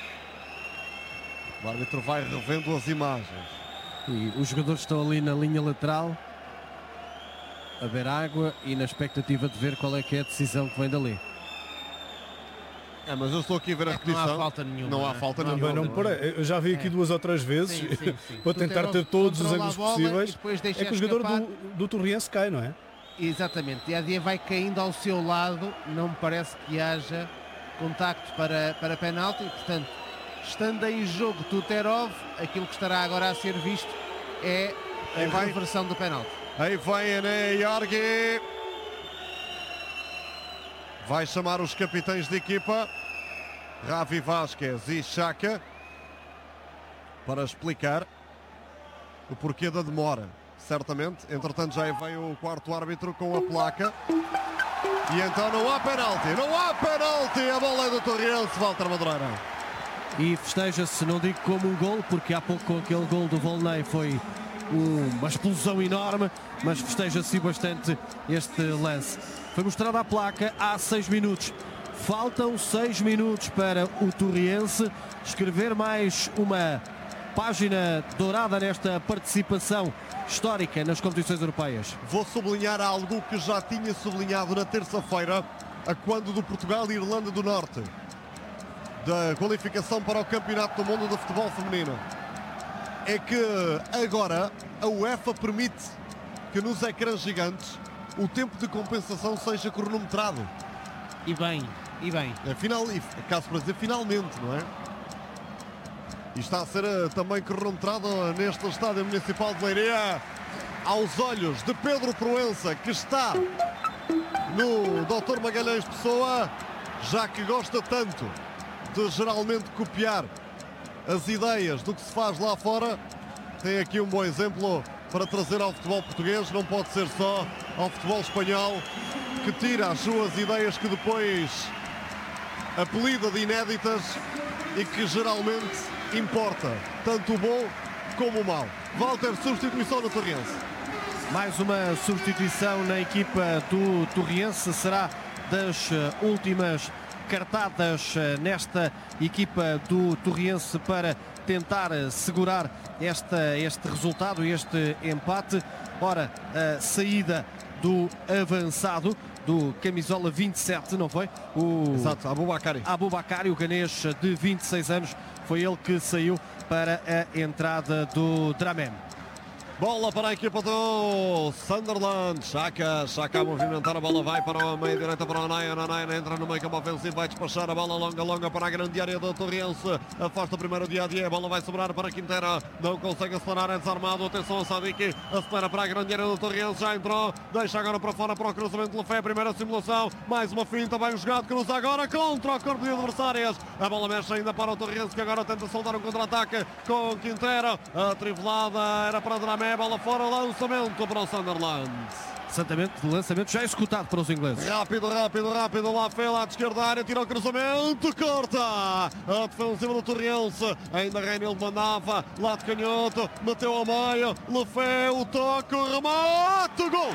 O árbitro vai revendo as imagens. E os jogadores estão ali na linha lateral a beber água e na expectativa de ver qual é que é a decisão que vem dali. É, mas eu estou aqui a ver a É que não há repetição. falta nenhuma, Não há não é? falta Não há nenhuma. Também não parei. Eu já vi aqui É. duas ou três vezes Sim, sim, sim. para tentar Tu ter todos os controla a ângulos bola possíveis. e depois deixa É que o jogador escapar. do, do Torriense cai, não é? Exatamente, e a dia vai caindo ao seu lado, não me parece que haja contacto para, para penalti, e, portanto, estando em jogo Tuterov, aquilo que estará agora a ser visto é a Aí vai. reversão do penalti. Aí vem Enea Iorghi. Vai chamar os capitães de equipa, Ravi Vázquez e Xhaka, para explicar o porquê da demora. Certamente, entretanto já vem o quarto árbitro com a placa. E então não há penalti, não há penalti, a bola é do Torriense, Walter Madureira. E festeja-se, não digo como um gol, porque há pouco com aquele gol do Volney foi uma explosão enorme, mas festeja-se bastante este lance. Foi mostrada a placa há seis minutos. Faltam seis minutos para o Torriense escrever mais uma página dourada nesta participação histórica nas competições europeias. Vou sublinhar algo que já tinha sublinhado na terça-feira, a quando do Portugal e Irlanda do Norte, da qualificação para o Campeonato do Mundo de Futebol Feminino. É que agora a UEFA permite que nos ecrãs gigantes o tempo de compensação seja cronometrado. E bem, e bem. É final, caso para dizer finalmente, não é? E está a ser uh, também cronometrado neste estádio municipal de Leiria, aos olhos de Pedro Proença, que está no doutor Magalhães Pessoa, já que gosta tanto de geralmente copiar as ideias do que se faz lá fora. Tem aqui um bom exemplo para trazer ao futebol português. Não pode ser só ao futebol espanhol, que tira as suas ideias que depois apelida de inéditas e que geralmente importa tanto o bom como o mau. Walter, substituição no Torriense. Mais uma substituição na equipa do Torriense, será das últimas cartadas nesta equipa do Torriense para tentar segurar esta, este resultado, este empate. Ora, a saída do avançado, do camisola vinte e sete, não foi? O Exato, Aboubakari. Aboubakari, o ganês de vinte e seis anos, foi ele que saiu para a entrada do Dramem. Bola para a equipa do Sunderland. Xhaka, Xhaka a movimentar a bola, vai para a meia direita para o Anaia. Anaia entra no meio campo ofensivo, vai despachar a bola longa, longa para a grande área do Torrense. Afasta primeiro o dia a dia, a bola vai sobrar para Quintero. Não consegue acelerar, é desarmado. Atenção a Sadiq, acelera para a grande área do Torrense. Já entrou, deixa agora para fora para o cruzamento de Lafé. Primeira simulação, mais uma finta, bem jogado, cruza agora contra o corpo de adversários. A bola mexe ainda para o Torrense, que agora tenta soltar um contra-ataque com Quintero. A trivelada era para Dramé. Bola fora, lançamento para o Sunderland. Exatamente, lançamento já executado para os ingleses. Rápido, rápido, rápido, lá foi lá de esquerda da área, tira o cruzamento, corta a defensiva do Torrense, ainda Reinildo mandava, lado canhoto, meteu ao meio, Lefé, o toque, o remate, gol!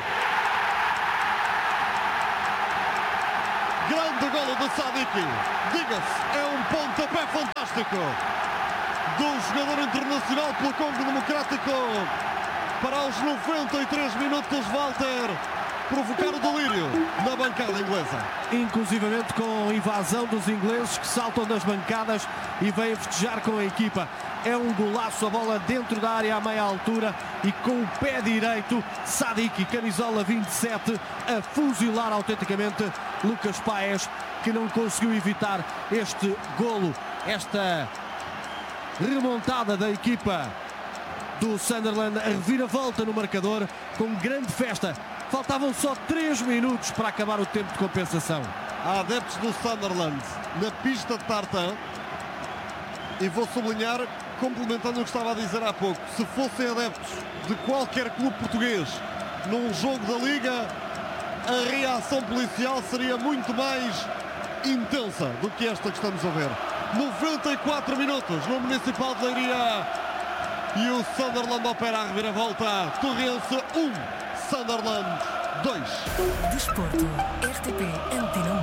Grande golo do Sadiq, diga-se, é um pontapé fantástico do jogador internacional pelo Congo Democrático. Para os noventa e três minutos, Walter provocar o delírio na bancada inglesa. Inclusivamente com invasão dos ingleses que saltam das bancadas e vêm festejar com a equipa. É um golaço, a bola dentro da área à meia altura e com o pé direito, Sadiq, camisola vinte e sete, a fuzilar autenticamente Lucas Paes, que não conseguiu evitar este golo, esta remontada da equipa do Sunderland, a reviravolta no marcador, com grande festa. Faltavam só três minutos para acabar o tempo de compensação. Há adeptos do Sunderland na pista de tartan, e vou sublinhar, complementando o que estava a dizer há pouco, se fossem adeptos de qualquer clube português num jogo da Liga, a reação policial seria muito mais intensa do que esta que estamos a ver. noventa e quatro minutos no Municipal de Leiria. E o Sunderland opera a reviravolta. Torrense um, Sunderland dois. Desporto, R T P Antena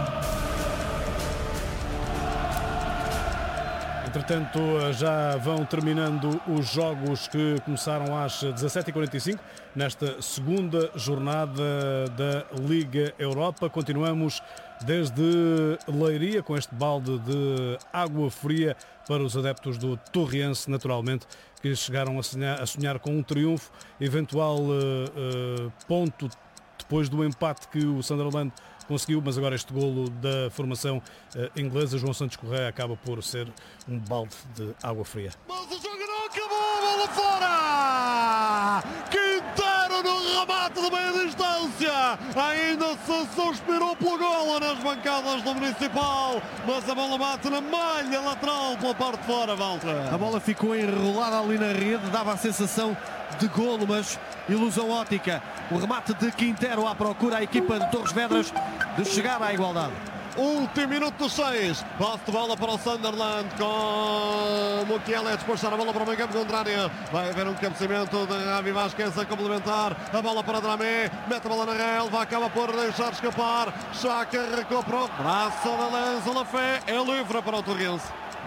um. Entretanto, já vão terminando os jogos que começaram às dezassete e quarenta e cinco, nesta segunda jornada da Liga Europa. Continuamos desde Leiria com este balde de água fria para os adeptos do Torrense, naturalmente, que chegaram a sonhar, a sonhar com um triunfo, eventual uh, uh, ponto depois do empate que o Sunderland conseguiu, mas agora este golo da formação uh, inglesa, João Santos Correia, acaba por ser um balde de água fria. Mas o jogo não acabou, bola fora! Quintero no remate de meia distância, ainda se suspirou pelo golo nas bancadas do Municipal, mas a bola bate na malha lateral pela parte de fora, Walter. A bola ficou enrolada ali na rede, dava a sensação de golo, mas ilusão ótica. O remate de Quintero à procura a equipa de Torres Vedras de chegar à igualdade. Último minuto dos seis. Passe de bola para o Sunderland com Mukiele a despachar a bola para o meio campo contrário. Vai haver um cabeceamento de Ravi Vasquez a complementar. A bola para Dramé. Mete a bola na relva. Acaba por deixar escapar. Xhaka recuperou. Braço da lança. Lafé é livre para o Torrense.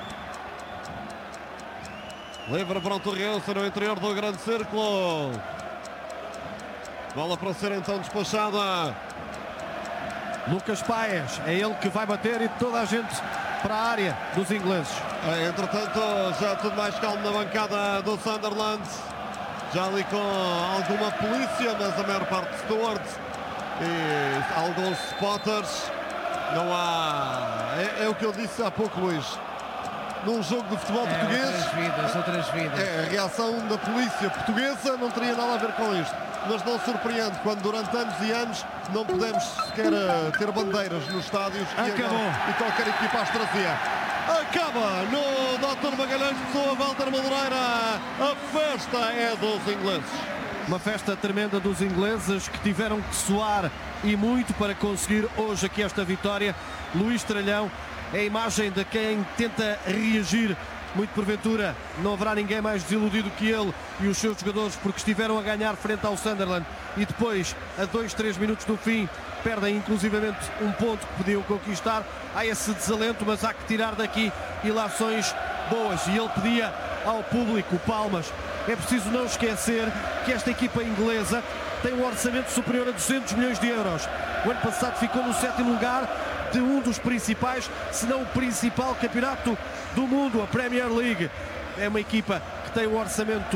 Livre para o Torrense no interior do grande círculo. Bola para ser então despachada. Lucas Paes, é ele que vai bater e toda a gente para a área dos ingleses. É, entretanto, já tudo mais calmo na bancada do Sunderland. Já ali com alguma polícia, mas a maior parte de stewards e alguns spotters. Não há... É, é o que eu disse há pouco, Luís. Num jogo de futebol é, português... Outras vidas, outras vidas. É, a reação da polícia portuguesa não teria nada a ver com isto. Mas não surpreende quando durante anos e anos não podemos sequer ter bandeiras nos estádios. Acabou. E, e qualquer equipa as trazia. Acaba no doutor Magalhães Pessoa, Walter Madureira. A festa é dos ingleses. Uma festa tremenda dos ingleses que tiveram que suar e muito para conseguir hoje aqui esta vitória. Luís Tralhão é a imagem de quem tenta reagir. Muito porventura, não haverá ninguém mais desiludido que ele e os seus jogadores, porque estiveram a ganhar frente ao Sunderland e depois, a dois, três minutos do fim, perdem inclusivamente um ponto que podiam conquistar. Há esse desalento, mas há que tirar daqui ilações boas. E ele pedia ao público palmas. É preciso não esquecer que esta equipa inglesa tem um orçamento superior a duzentos milhões de euros. O ano passado ficou no sétimo lugar de um dos principais, se não o principal campeonato do mundo, a Premier League. É uma equipa que tem um orçamento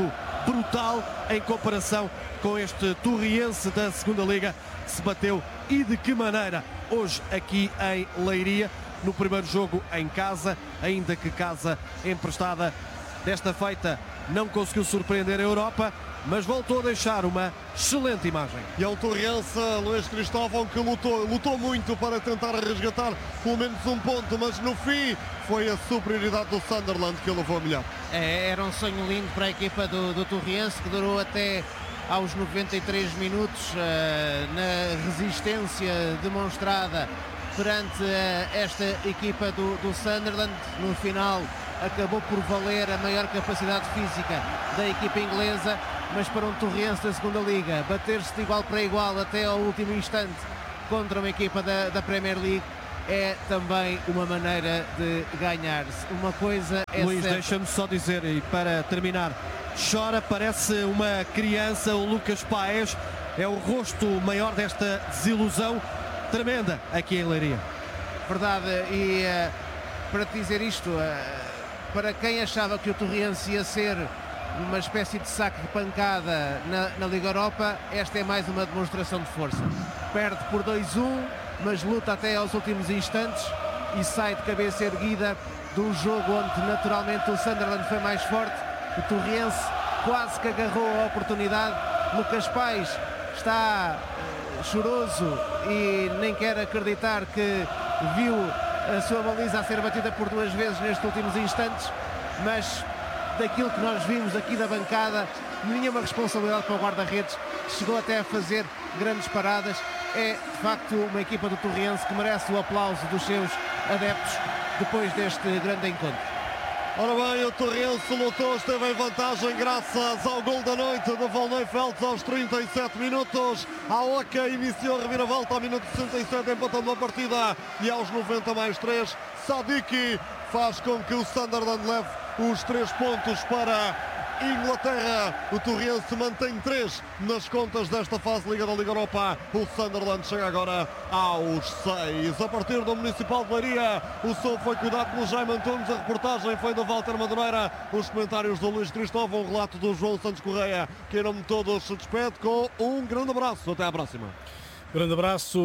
brutal em comparação com este Torriense da segunda Liga, que se bateu e de que maneira hoje aqui em Leiria, no primeiro jogo em casa, ainda que casa emprestada desta feita não conseguiu surpreender a Europa, mas voltou a deixar uma excelente imagem. E é um Torriense, Luís Cristóvão, que lutou, lutou muito para tentar resgatar pelo menos um ponto, mas no fim foi a superioridade do Sunderland que o levou a melhor. É, era um sonho lindo para a equipa do, do Torriense, que durou até aos noventa e três minutos, uh, na resistência demonstrada perante uh, esta equipa do, do Sunderland. No final acabou por valer a maior capacidade física da equipa inglesa, mas para um Torriense da segunda Liga bater-se de igual para igual até ao último instante contra uma equipa da, da Premier League é também uma maneira de ganhar-se. Uma coisa é Luís, certa. deixa-me só dizer, e para terminar, chora, parece uma criança, o Lucas Paes é o rosto maior desta desilusão tremenda aqui em Leiria. Verdade, e uh, para te dizer isto, uh, para quem achava que o Torriense ia ser uma espécie de saco de pancada na, na Liga Europa, esta é mais uma demonstração de força. Perde por dois a um, mas luta até aos últimos instantes e sai de cabeça erguida de um jogo onde naturalmente o Sunderland foi mais forte. O Torriense quase que agarrou a oportunidade. Lucas Paes está uh, choroso e nem quer acreditar que viu a sua baliza a ser batida por duas vezes nestes últimos instantes, mas daquilo que nós vimos aqui da bancada, nenhuma responsabilidade para o guarda-redes, chegou até a fazer grandes paradas. É de facto uma equipa do Torriense que merece o aplauso dos seus adeptos depois deste grande encontro. Ora bem, o Torriense lutou, esteve em vantagem graças ao gol da noite de Volney Feltz aos trinta e sete minutos. A Oca iniciou a reviravolta ao minuto sessenta e sete, empatando a partida, e aos noventa mais três, Sadiki faz com que o Sunderland leve os três pontos para Inglaterra. O Torriense mantém três nas contas desta fase de Liga da Liga Europa. O Sunderland chega agora aos seis. A partir do Municipal de Leiria, o som foi cuidado pelo Jaime Antunes, a reportagem foi do Walter Madureira, os comentários do Luís Cristóvão, o relato do João Santos Correia, que em nome de todos se despede com um grande abraço. Até à próxima. Grande abraço,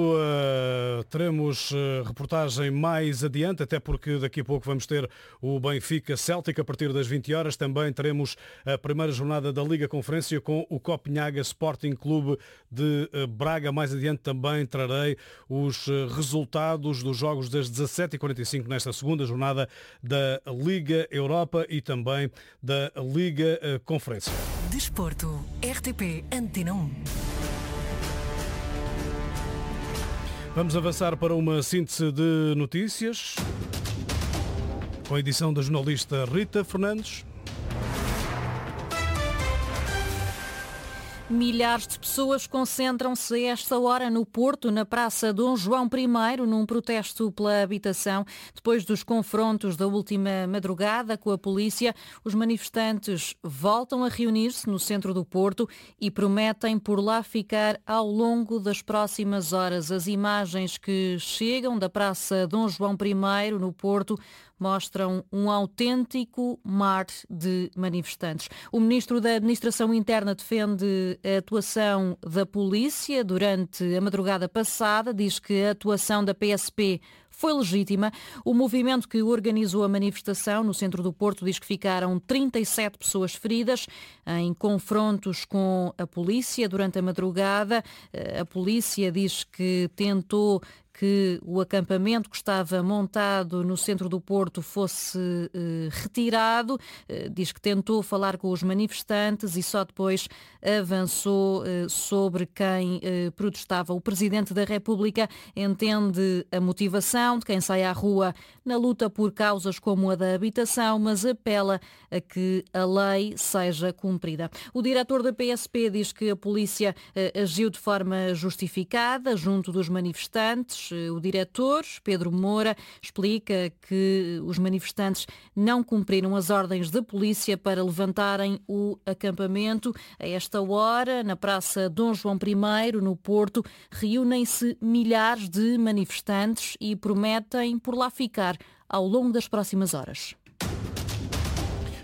uh, teremos uh, reportagem mais adiante, até porque daqui a pouco vamos ter o Benfica Celtic a partir das vinte horas. Também teremos a primeira jornada da Liga Conferência com o Copenhaga Sporting Clube de uh, Braga. Mais adiante também trarei os uh, resultados dos jogos das dezassete e quarenta e cinco nesta segunda jornada da Liga Europa e também da Liga uh, Conferência. Desporto, R T P Antena um. Vamos avançar para uma síntese de notícias com a edição da jornalista Rita Fernandes. Milhares de pessoas concentram-se a esta hora no Porto, na Praça Dom João I, num protesto pela habitação. Depois dos confrontos da última madrugada com a polícia, os manifestantes voltam a reunir-se no centro do Porto e prometem por lá ficar ao longo das próximas horas. As imagens que chegam da Praça Dom João I, no Porto, mostram um autêntico mar de manifestantes. O ministro da Administração Interna defende a atuação da polícia durante a madrugada passada, diz que a atuação da P S P foi legítima. O movimento que organizou a manifestação no centro do Porto diz que ficaram trinta e sete pessoas feridas em confrontos com a polícia durante a madrugada. A polícia diz que tentou que o acampamento que estava montado no centro do Porto fosse eh, retirado. Eh, diz que tentou falar com os manifestantes e só depois avançou eh, sobre quem eh, protestava. O Presidente da República entende a motivação de quem sai à rua na luta por causas como a da habitação, mas apela a que a lei seja cumprida. O diretor da P S P diz que a polícia eh, agiu de forma justificada junto dos manifestantes. O diretor, Pedro Moura, explica que os manifestantes não cumpriram as ordens da polícia para levantarem o acampamento. A esta hora, na Praça Dom João I, no Porto, reúnem-se milhares de manifestantes e prometem por lá ficar ao longo das próximas horas.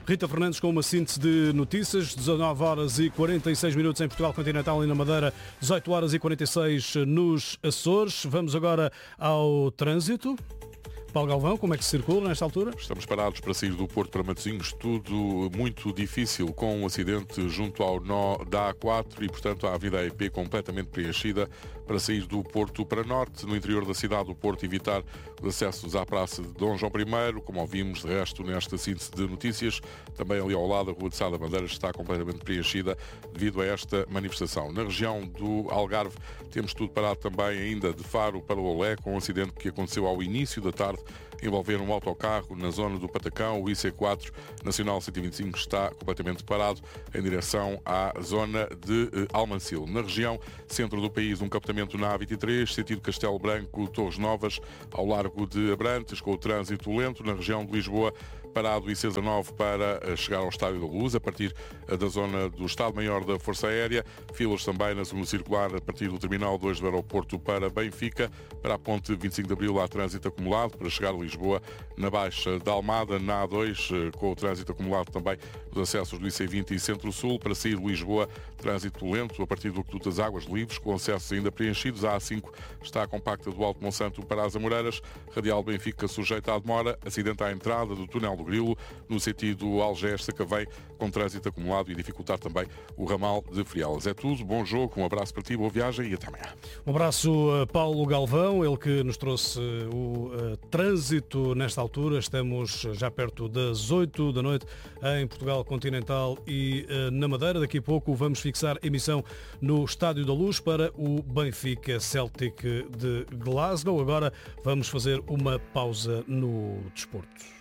Rita Fernandes com uma síntese de notícias. dezanove horas e quarenta e seis minutos em Portugal Continental e na Madeira, dezoito horas e quarenta e seis nos Açores. Vamos agora ao trânsito. Paulo Galvão, como é que se circula nesta altura? Estamos parados para sair do Porto para Matosinhos, tudo muito difícil, com um acidente junto ao nó da A quatro e, portanto, a Avenida E P completamente preenchida para sair do Porto para Norte. No interior da cidade do Porto, evitar os acessos à Praça de Dom João I, como ouvimos, de resto, nesta síntese de notícias. Também ali ao lado, a Rua de Sá da Bandeira está completamente preenchida devido a esta manifestação. Na região do Algarve, temos tudo parado também ainda de Faro para o Olé, com um acidente que aconteceu ao início da tarde, envolver um autocarro na zona do Patacão. O I C quatro Nacional cento e vinte e cinco está completamente parado em direção à zona de Almancil. Na região centro do país, um captamento na A vinte e três, sentido Castelo Branco, Torres Novas, ao largo de Abrantes, com o trânsito lento. Na região de Lisboa, parado o I C dezanove para chegar ao Estádio da Luz, a partir da zona do Estado-Maior da Força Aérea. Filas também na zona circular, a partir do Terminal dois do aeroporto para Benfica. Para a ponte vinte e cinco de Abril há trânsito acumulado para chegar a Lisboa, na Baixa da Almada, na A dois, com o trânsito acumulado também dos acessos do I C vinte e Centro-Sul. Para sair de Lisboa, trânsito lento a partir do Aqueduto das Águas Livres, com acessos ainda preenchidos. A A cinco está compacta do Alto Monsanto para as Amoreiras. Radial Benfica sujeita à demora. Acidente à entrada do túnel do Grilo, no sentido Algés-Sacavém, com trânsito acumulado e dificultar também o ramal de Frielas. É tudo, bom jogo, um abraço para ti, boa viagem e até amanhã. Um abraço a Paulo Galvão, ele que nos trouxe o uh, trânsito nesta altura. Estamos já perto das oito da noite em Portugal Continental e uh, na Madeira. Daqui a pouco vamos fixar emissão no Estádio da Luz para o Benfica Celtic de Glasgow. Agora vamos fazer uma pausa no desporto.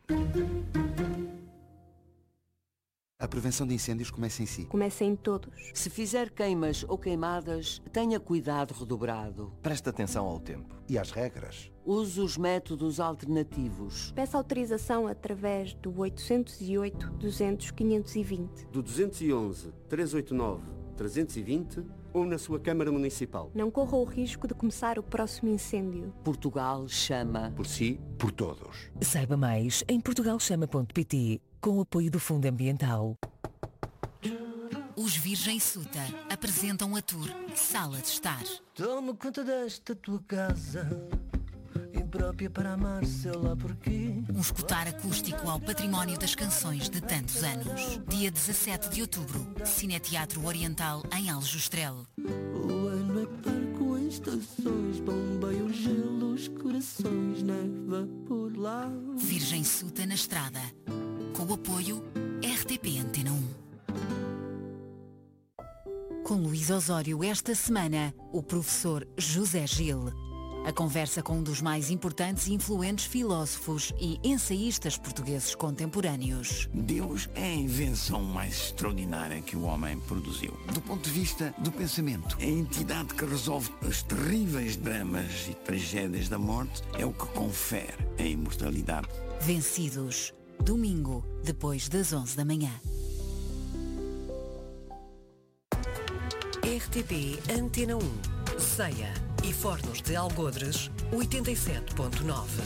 A prevenção de incêndios começa em si. Começa em todos. Se fizer queimas ou queimadas, tenha cuidado redobrado. Preste atenção ao tempo e às regras. Use os métodos alternativos. Peça autorização através do oitocentos e oito, duzentos, quinhentos e vinte. Do duzentos e onze, trezentos e oitenta e nove, trezentos e vinte ou na sua Câmara Municipal. Não corra o risco de começar o próximo incêndio. Portugal chama. Por si, por todos. Saiba mais em portugal chama ponto pt, com o apoio do Fundo Ambiental. Os Virgem Suta apresentam a tour Sala de Estar. Toma conta desta tua casa, imprópria para amar, sei lá porquê. Um escutar acústico ao património das canções de tantos anos. Dia dezassete de outubro, Cineteatro Oriental em Aljustrel. O ano é parco em estações, bombeia o gelo, os corações, neva por lá. Virgem Suta na estrada. Com o apoio R T P Antena um. Com Luís Osório esta semana, o professor José Gil. A conversa com um dos mais importantes e influentes filósofos e ensaístas portugueses contemporâneos. Deus é a invenção mais extraordinária que o homem produziu. Do ponto de vista do pensamento, a entidade que resolve os terríveis dramas e tragédias da morte é o que confere a imortalidade. Vencidos. Domingo, depois das onze da manhã. R T P Antena um. Ceia e Fornos de Algodres, oitenta e sete ponto nove.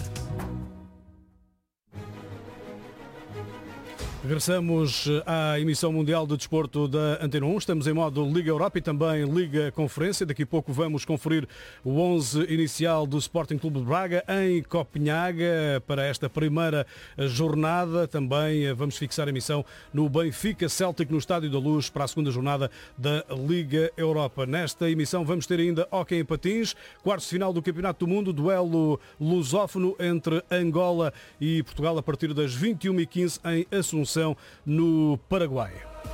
Regressamos à emissão mundial de desporto da Antena um. Estamos em modo Liga Europa e também Liga Conferência. Daqui a pouco vamos conferir o onze inicial do Sporting Clube de Braga em Copenhaga para esta primeira jornada. Também vamos fixar a emissão no Benfica Celtic no Estádio da Luz para a segunda jornada da Liga Europa. Nesta emissão vamos ter ainda hóquei em patins, quartos de final do Campeonato do Mundo, duelo lusófono entre Angola e Portugal a partir das vinte e uma e quinze em Assunção, no Paraguai.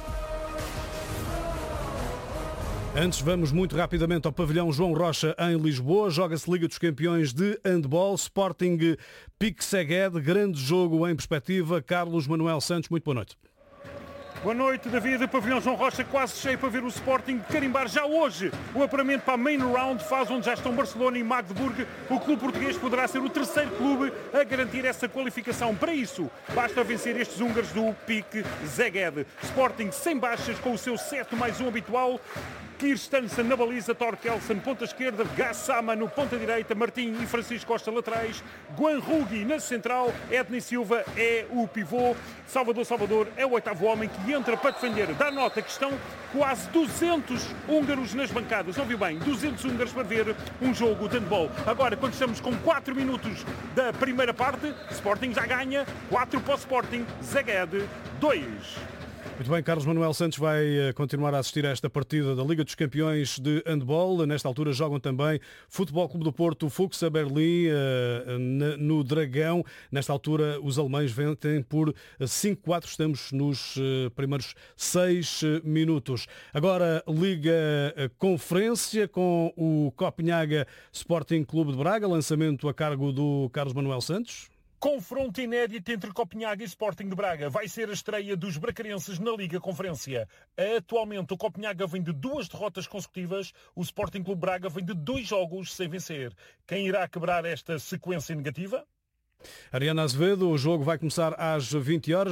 Antes vamos muito rapidamente ao pavilhão João Rocha em Lisboa. Joga-se Liga dos Campeões de Handball. Sporting Pique Seged. Grande jogo em perspectiva. Carlos Manuel Santos, muito boa noite. Boa noite, David. Pavilhão João Rocha quase cheio para ver o Sporting carimbar já hoje o apuramento para a Main Round, fase onde já estão Barcelona e Magdeburg. O clube português poderá ser o terceiro clube a garantir essa qualificação. Para isso, basta vencer estes húngaros do Pique Szeged. Sporting sem baixas, com o seu sete mais um habitual. Kirstensen na baliza, Torkelsen ponta esquerda, Gassama no ponta direita, Martim e Francisco Costa laterais, Guanrugi na central, Edney Silva é o pivô, Salvador Salvador é o oitavo homem que entra para defender. Dá nota que estão quase duzentos húngaros nas bancadas, ouviu bem, duzentos húngaros para ver um jogo de handball. Agora, quando estamos com quatro minutos da primeira parte, Sporting já ganha, quatro para o Sporting, Zagreb dois. Muito bem, Carlos Manuel Santos vai continuar a assistir a esta partida da Liga dos Campeões de Handball. Nesta altura jogam também Futebol Clube do Porto, Fuxa Berlim, no Dragão. Nesta altura os alemães vencem por cinco a quatro. Estamos nos primeiros seis minutos. Agora Liga Conferência com o Copenhaga Sporting Clube de Braga. Lançamento a cargo do Carlos Manuel Santos. Confronto inédito entre Copenhaga e Sporting de Braga. Vai ser a estreia dos bracarenses na Liga Conferência. Atualmente o Copenhaga vem de duas derrotas consecutivas, o Sporting Clube Braga vem de dois jogos sem vencer. Quem irá quebrar esta sequência negativa? Ariana Azevedo, o jogo vai começar às vinte horas.